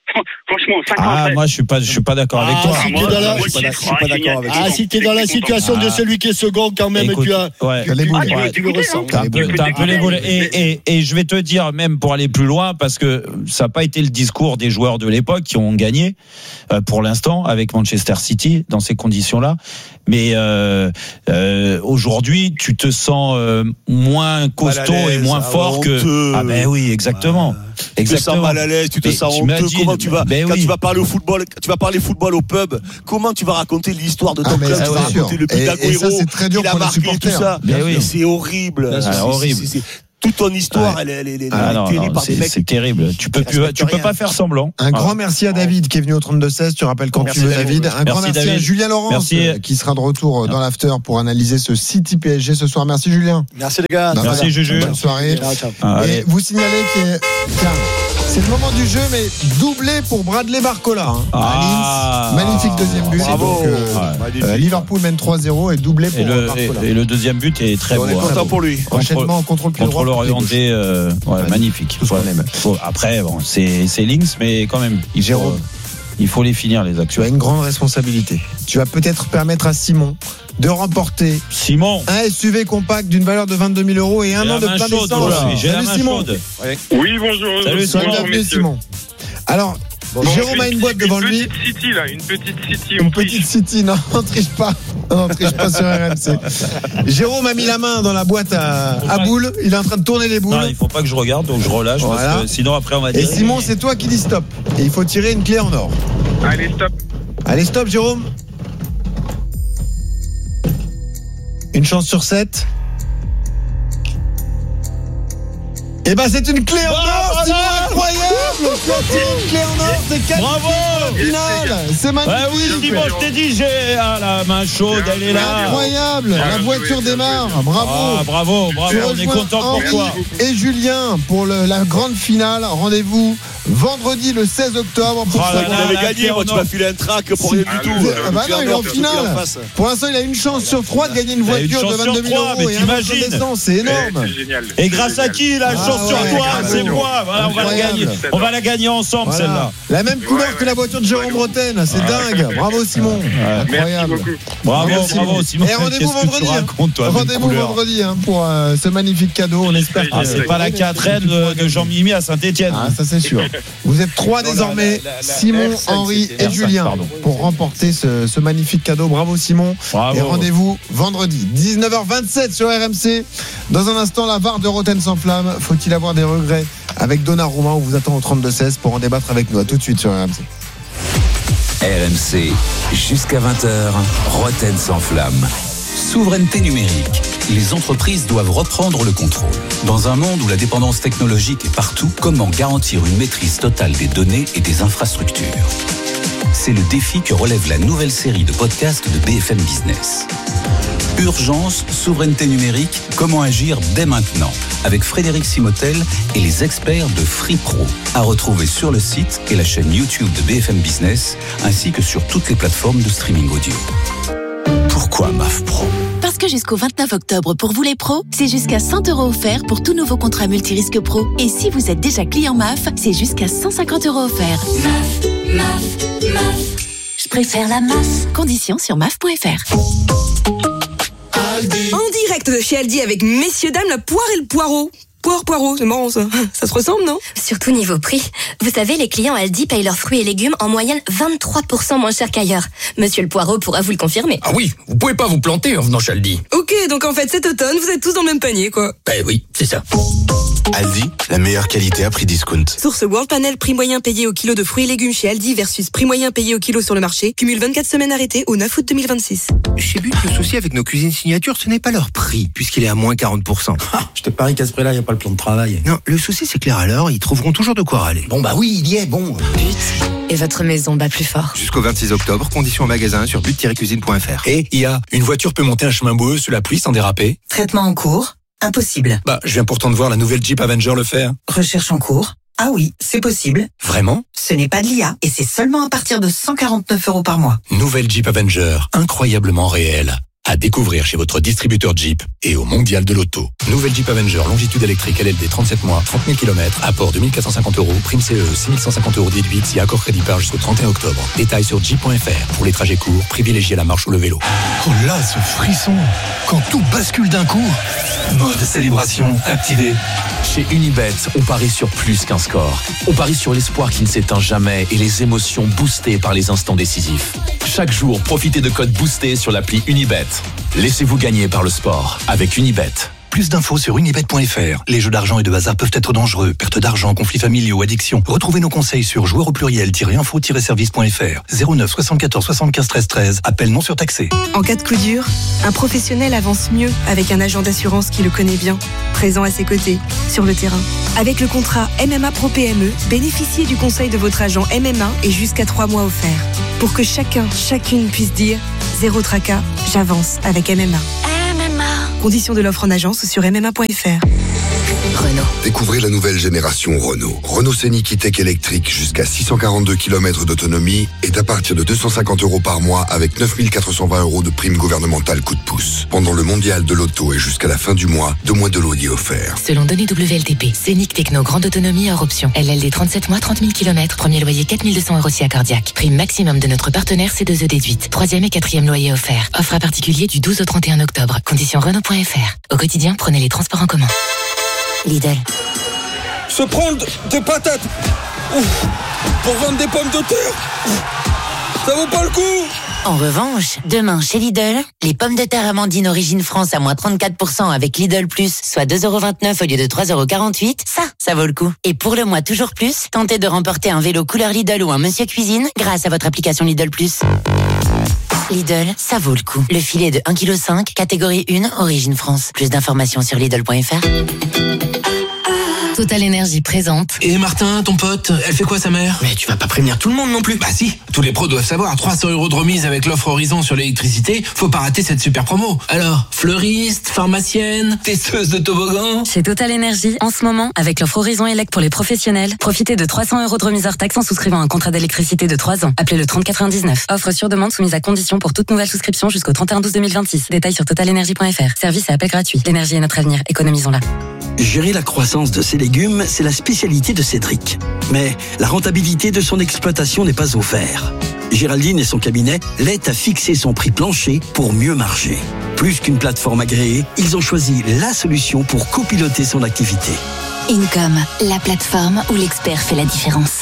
Franchement, cinq ans Ah, après. moi, je suis pas, je suis pas d'accord avec Ah, toi. si moi, t'es dans la- moi, je suis aussi, pas- je je suis suis pas pas d'accord avec Ah, toi. si t'es dans la situation de Ah. celui qui est second, quand même, Écoute, tu as, ouais. tu, Les boules. tu- Ouais. tu le ressens. T'as un peu, t'as un peu les boules. Et, et, et je vais te dire, même pour aller plus loin, parce que ça n'a pas été le discours des joueurs de l'époque qui ont gagné, euh, pour l'instant, avec Manchester City, dans ces conditions-là. Mais euh, euh, aujourd'hui, tu te sens euh, moins costaud Mal à l'aise, et moins ah, fort que. honteux. Ah ben oui, exactement. Tu te Exactement. sens mal à l'aise, tu te Mais sens honteux. t'imagines, Comment tu vas, ben quand oui. tu vas parler au football, quand tu vas parler football au pub, comment tu vas raconter l'histoire de ton Ah, mais club, c'est tu vas sûr. raconter le but Et- et ça, d'Agüero, c'est très dur qu'il a pour les marqué, tout supporters. ça. Ben oui. Mais c'est horrible. Ah, C'est- horrible. c'est- c'est- Toute ton histoire, Ouais. elle, elle, elle, elle Ah est non, terrible non, par des c'est, mecs. c'est terrible. Tu peux, qui plus, respectent tu peux rien. pas faire semblant. Un Voilà. grand merci à David qui est venu au trente-deux seize. Tu rappelles quand Merci tu veux, David. David. Un grand Merci, merci à David. Julien Laurence Merci. euh, qui sera de retour euh, dans l'after pour analyser ce City P S G ce soir. Merci Julien. Merci les gars. Bah, Merci, voilà. Juju. Bonne soirée. Ciao, ciao. Ah, Et allez. vous signalez que tiens, c'est le moment du jeu, mais doublé pour Bradley Barcola hein, Ah. à Linz. Magnifique deuxième but. Bravo. Donc, euh, Ouais. euh, Liverpool mène trois zéro et doublé pour Et le, Barcola. et, et le deuxième but est très On beau. est hein. content pour lui. Enchaînement, contrôle pied droit. Contrôle pied gauche. orienté, euh, ouais, Ouais, magnifique. tout ce qu'on Ouais. aime. Faut- après, bon, c'est, c'est Links, mais quand même, il faut, Jérôme. euh, il faut les finir, les Tu actions. as une grande responsabilité. Tu vas peut-être permettre à Simon de remporter Simon, un S U V compact d'une valeur de vingt-deux mille euros et un j'ai an la de main plein chaude d'essence. aujourd'hui. J'ai la Salut main Simon. chaude. Oui, bonjour. Salut, Sois Simon. bienvenu Simon. Alors, Bon, Jérôme a une boîte devant lui. Une petite City, là, une petite City. Une on petite triche. City, non, on triche pas. Non, on triche pas sur R M C. Jérôme a mis la main dans la boîte à, à boules. Il est en train de tourner les boules. Non, il faut pas que je regarde, donc je relâche, Voilà. parce que sinon après on va dire. Et Simon, c'est toi qui dis stop. Et il faut tirer une clé en or. Allez, stop. Allez, stop, Jérôme. Une chance sur sept. Eh ben, c'est une clé en or, Simon, incroyable! C'est une clé en or, c'est quatre Bravo! finale. C'est magnifique. Ouais, oui, Simon, je t'ai dit, j'ai ah, la main chaude, elle est là. Incroyable. La voiture démarre. Bravo. Ah, bravo, bravo, Tu on est rejoins content pour Henri toi. et Julien pour le- la grande finale. Rendez-vous vendredi le seize octobre pour Oh là savoir. là, Il avait la gagné, clé moi en tu or. m'as filé un track pour rien du tout. Ah bah non, il est en finale. Pour l'instant, il a une chance sur trois de gagner une Il a une voiture de chance sur vingt-deux mille trois, euros mais et un an de t'imagines. d'essence. C'est énorme. C'est génial. Et grâce à qui la Ah chance sur ouais, toi, bravo. c'est moi. Voilà, on va la Incroyable. gagner. On va la gagner ensemble, Voilà. celle-là. La même couleur que la voiture de Jérôme Bretagne. C'est dingue. Bravo Simon. Incroyable. Bravo, Merci, bravo, Simon. Et rendez-vous Qu'est-ce que tu vendredi. hein. racontes, toi, avec Rendez-vous couleur. vendredi hein, pour euh, ce magnifique cadeau. On espère que Ah, c'est pas la quatre N de, de Jean-Mimi à Saint-Etienne. Ah, ça c'est sûr. Vous êtes trois désormais, la- la- la- Simon, R cinq, Henri c'était et R cinq, Julien, pardon. pour remporter ce, ce magnifique cadeau. Bravo Simon. Bravo. Et rendez-vous vendredi, dix-neuf heures vingt-sept sur R M C. Dans un instant, la V A R de Rotten sans flamme. Faut-il avoir des regrets avec Donnarumma? On vous attend au trente-deux seize pour en débattre avec nous. À tout de suite sur R M C. R M C, jusqu'à vingt heures, Rotten sans flamme. Souveraineté numérique. Les entreprises doivent reprendre le contrôle. Dans un monde où la dépendance technologique est partout, comment garantir une maîtrise totale des données et des infrastructures? C'est le défi que relève la nouvelle série de podcasts de B F M Business. Urgence, souveraineté numérique, comment agir dès maintenant? Avec Frédéric Simotel et les experts de FreePro. À retrouver sur le site et la chaîne YouTube de B F M Business, ainsi que sur toutes les plateformes de streaming audio. Pourquoi M A F Pro? Parce que jusqu'au vingt-neuf octobre, pour vous les pros, c'est jusqu'à cent euros offerts pour tout nouveau contrat multirisque pro. Et si vous êtes déjà client M A F, c'est jusqu'à cent cinquante euros offerts. M A F, M A F, M A F. Je préfère la M A F. Conditions sur M A F point F R. En direct de chez Aldi avec messieurs dames, la poire et le poireau. Poire, poireau, c'est marrant ça. Ça se ressemble, non? Surtout niveau prix. Vous savez, les clients Aldi payent leurs fruits et légumes en moyenne vingt-trois pour cent moins cher qu'ailleurs. Monsieur le Poireau pourra vous le confirmer. Ah oui, vous pouvez pas vous planter en venant chez Aldi. Ok, donc en fait cet automne, vous êtes tous dans le même panier, quoi. Ben oui, c'est ça. Aldi, la meilleure qualité à prix discount. Source World Panel, prix moyen payé au kilo de fruits et légumes chez Aldi versus prix moyen payé au kilo sur le marché. Cumule vingt-quatre semaines arrêtées au neuf août deux mille vingt-six. Chez But, le souci avec nos cuisines signature, ce n'est pas leur prix, puisqu'il est à moins quarante pour cent. Je te parie qu'à ce prix-là, il n'y a pas le plan de travail. Non, le souci c'est clair alors, ils trouveront toujours de quoi râler. Bon bah oui, il y est, bon. Et votre maison bat plus fort. Jusqu'au vingt-six octobre, conditions en magasin sur but tiret cuisine point F R. Et il y a une voiture peut monter un chemin boueux sous la pluie sans déraper. Traitement en cours. Impossible. Bah, je viens pourtant de voir la nouvelle Jeep Avenger le faire. Recherche en cours. Ah oui, c'est possible. Vraiment? Ce n'est pas de l'I A et c'est seulement à partir de cent quarante-neuf euros par mois. Nouvelle Jeep Avenger, incroyablement réelle. À découvrir chez votre distributeur Jeep et au Mondial de l'Auto. Nouvelle Jeep Avenger longitude électrique L L D trente-sept mois, trente mille kilomètres, apport deux mille quatre cent cinquante euros, prime C E, six mille cent cinquante euros déduite si accord crédit par jusqu'au trente et un octobre. Détails sur jeep point f r. Pour les trajets courts, privilégiez la marche ou le vélo. Oh là, ce frisson! Quand tout bascule d'un coup! Mode célébration activé. Chez Unibet, on parie sur plus qu'un score. On parie sur l'espoir qui ne s'éteint jamais et les émotions boostées par les instants décisifs. Chaque jour, profitez de codes boostés sur l'appli Unibet. Laissez-vous gagner par le sport avec Unibet. Plus d'infos sur unibet point f r. Les jeux d'argent et de hasard peuvent être dangereux. Perte d'argent, conflits familiaux, addiction. Retrouvez nos conseils sur joueurs au pluriel-info-service point f r. zéro neuf soixante-quatorze soixante-quinze treize treize. Appel non surtaxé. En cas de coup dur, un professionnel avance mieux avec un agent d'assurance qui le connaît bien, présent à ses côtés, sur le terrain. Avec le contrat M M A Pro P M E, bénéficiez du conseil de votre agent M M A et jusqu'à trois mois offerts. Pour que chacun, chacune puisse dire « Zéro tracas, j'avance avec M M A ». Conditions de l'offre en agence sur m m a point f r. Renault. Découvrez la nouvelle génération Renault. Renault Scénic E-Tech électrique jusqu'à six cent quarante-deux kilomètres d'autonomie est à partir de deux cent cinquante euros par mois avec neuf mille quatre cent vingt euros de prime gouvernementale coup de pouce. Pendant le mondial de l'auto et jusqu'à la fin du mois, deux mois de loyer offert. Selon données W L T P, Scénic Techno grande autonomie hors option. L L D trente-sept mois, trente mille kilomètres. Premier loyer quatre mille deux cents euros si accordiaque. Prime maximum de notre partenaire C deux E déduite. Troisième et quatrième loyer offert. Offre à particulier du douze au trente et un octobre. Conditions Renault point f r. Au quotidien, prenez les transports en commun. Lidl. Se prendre des patates ouf, pour vendre des pommes de terre, ça vaut pas le coup. En revanche, demain chez Lidl, les pommes de terre Amandine Origine France à moins trente-quatre pour cent avec Lidl Plus, soit deux euros vingt-neuf au lieu de trois euros quarante-huit, ça, ça vaut le coup. Et pour le mois toujours plus, tentez de remporter un vélo couleur Lidl ou un Monsieur Cuisine grâce à votre application Lidl Plus. Lidl, ça vaut le coup. Le filet de un virgule cinq kilos, catégorie un, Origine France. Plus d'informations sur Lidl point f r. Total Énergie présente. Et Martin, ton pote, elle fait quoi sa mère? Mais tu vas pas prévenir tout le monde non plus. Bah si, tous les pros doivent savoir. trois cents euros de remise avec l'offre Horizon sur l'électricité. Faut pas rater cette super promo. Alors, fleuriste, pharmacienne, testeuse de toboggan. Chez Total Énergie, en ce moment, avec l'offre Horizon Elec pour les professionnels, profitez de trois cents euros de remise hors taxe en souscrivant un contrat d'électricité de trois ans. Appelez le trente quatre-vingt-dix-neuf. Offre sur demande soumise à condition pour toute nouvelle souscription jusqu'au trente et un douze deux mille vingt-six. Détails sur total énergie point f r. Service et appel gratuit. L'énergie est notre avenir. Économisons-la. Gérer la croissance de ses légumes, c'est la spécialité de Cédric. Mais la rentabilité de son exploitation n'est pas au vert. Géraldine et son cabinet l'aident à fixer son prix plancher pour mieux marger. Plus qu'une plateforme agréée, ils ont choisi la solution pour copiloter son activité. Income, la plateforme où l'expert fait la différence.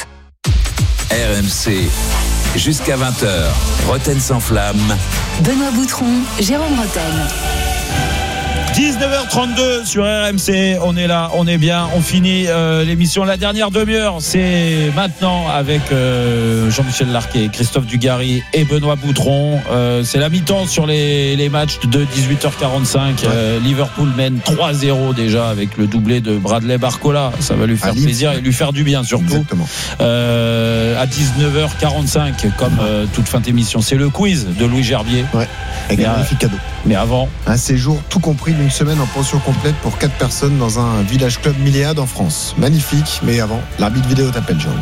R M C, jusqu'à vingt heures, Roten sans flamme. Benoît Boutron, Jérôme Roten. dix-neuf heures trente-deux sur R M C, on est là, on est bien, on finit euh, l'émission. La dernière demi-heure, c'est maintenant avec euh, Jean-Michel Larquet, Christophe Dugarry et Benoît Boutron. Euh, c'est la mi-temps sur les, les matchs de dix-huit heures quarante-cinq. Ouais. Euh, Liverpool mène trois zéro déjà avec le doublé de Bradley Barcola. Ça va lui faire Allez. plaisir et lui faire du bien surtout. Exactement. Euh, à dix-neuf heures quarante-cinq, comme euh, toute fin d'émission, c'est le quiz de Louis Gerbier. Ouais, avec un magnifique cadeau. Mais avant, un séjour tout compris d'une semaine en pension complète pour quatre personnes dans un village club Milléade en France. Magnifique, mais avant, l'arbitre vidéo t'appelle, Jérôme.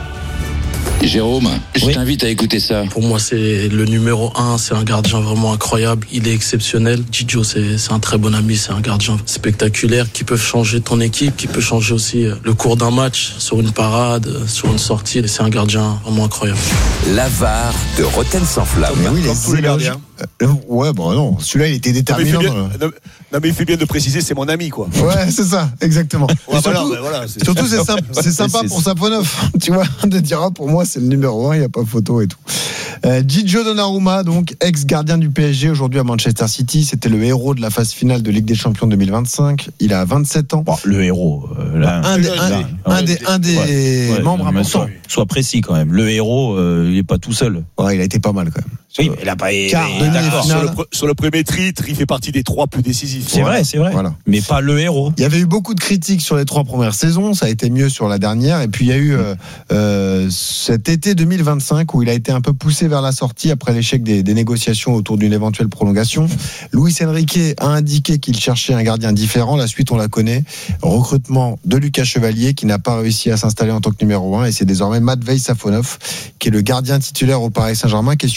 Jérôme, je oui. t'invite à écouter ça. Pour moi, c'est le numéro un, c'est un gardien vraiment incroyable. Il est exceptionnel. Djidio, c'est, c'est un très bon ami, c'est un gardien spectaculaire qui peut changer ton équipe, qui peut changer aussi le cours d'un match sur une parade, sur une sortie. C'est un gardien vraiment incroyable. La V A R de Roten sans flamme. Mais oui, les tous les gardiens. Euh, ouais, bon, non, celui-là, il était déterminant. Non, mais il fait bien, non, mais il fait bien de préciser, c'est mon ami, quoi. Ouais, c'est ça, exactement. Ouais, surtout, voilà, voilà, c'est... surtout, c'est, sympa, c'est sympa c'est, pour Saponov, tu vois, de dire, ah, pour moi, c'est le numéro un, il n'y a pas photo et tout. Euh, Gigio Donnarumma, donc ex-gardien du P S G, aujourd'hui à Manchester City, c'était le héros de la phase finale de Ligue des Champions deux mille vingt-cinq. Il a vingt-sept ans. Bon, le héros, euh, là, un, des, un, un, un des, un des ouais, membres ouais, importants. Sois, sois précis quand même. Le héros, euh, il n'est pas tout seul. Ouais, il a été pas mal quand même. Oui, mais il a pas. Car d'accord. Sur le, sur le premier titre, il fait partie des trois plus décisifs. C'est voilà. vrai, c'est vrai. Voilà. Mais pas le héros. Il y avait eu beaucoup de critiques sur les trois premières saisons. Ça a été mieux sur la dernière. Et puis il y a eu euh, euh, cet été deux mille vingt-cinq où il a été un peu poussé vers la sortie après l'échec des, des négociations autour d'une éventuelle prolongation. Luis Enrique a indiqué qu'il cherchait un gardien différent. La suite, on la connaît. Recrutement de Lucas Chevalier qui n'a pas réussi à s'installer en tant que numéro un. Et c'est désormais Matvei Safonov qui est le gardien titulaire au Paris Saint-Germain. Question très simple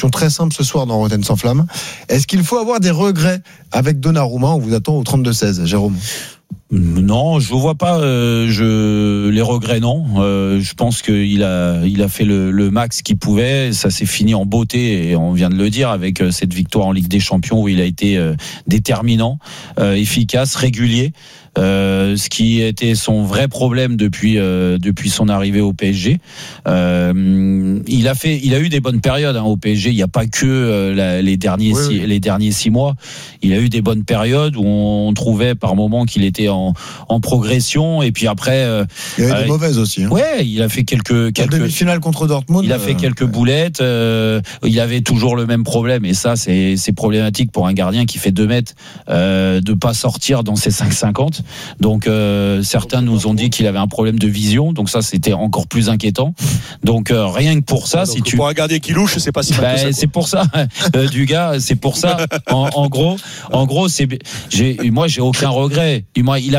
ensemble ce soir dans Rotten sans flamme. Est-ce qu'il faut avoir des regrets avec Donnarumma? On vous attend au trente-deux seize, Jérôme. Non, je ne vois pas. Euh, je les regrets, non. Euh, je pense qu'il a, il a fait le, le max qu'il pouvait. Ça s'est fini en beauté et on vient de le dire avec cette victoire en Ligue des Champions où il a été euh, déterminant, euh, efficace, régulier. Euh, ce qui était son vrai problème depuis euh, depuis son arrivée au P S G. Euh, il a fait, il a eu des bonnes périodes hein, au P S G. Il n'y a pas que euh, la, les derniers oui, six, oui. les derniers six mois. Il a eu des bonnes périodes où on trouvait par moments qu'il était en, en progression. Et puis après, euh, il y a eu euh, des mauvaises aussi. Hein. Ouais, il a fait quelques quelques la demi-finale contre Dortmund. Il a fait quelques euh, boulettes. Euh, il avait toujours le même problème. Et ça, c'est c'est problématique pour un gardien qui fait deux mètres euh, de pas sortir dans ses cinq cinquante. Donc euh, certains nous ont dit qu'il avait un problème de vision, donc ça c'était encore plus inquiétant. Donc euh, rien que pour ça, donc, si tu pour un gardien qui louche, c'est pas si mal bah, que ça, c'est pour ça, euh, du gars, c'est pour ça. En, en gros, en gros, c'est j'ai moi j'ai aucun regret. Moi, il a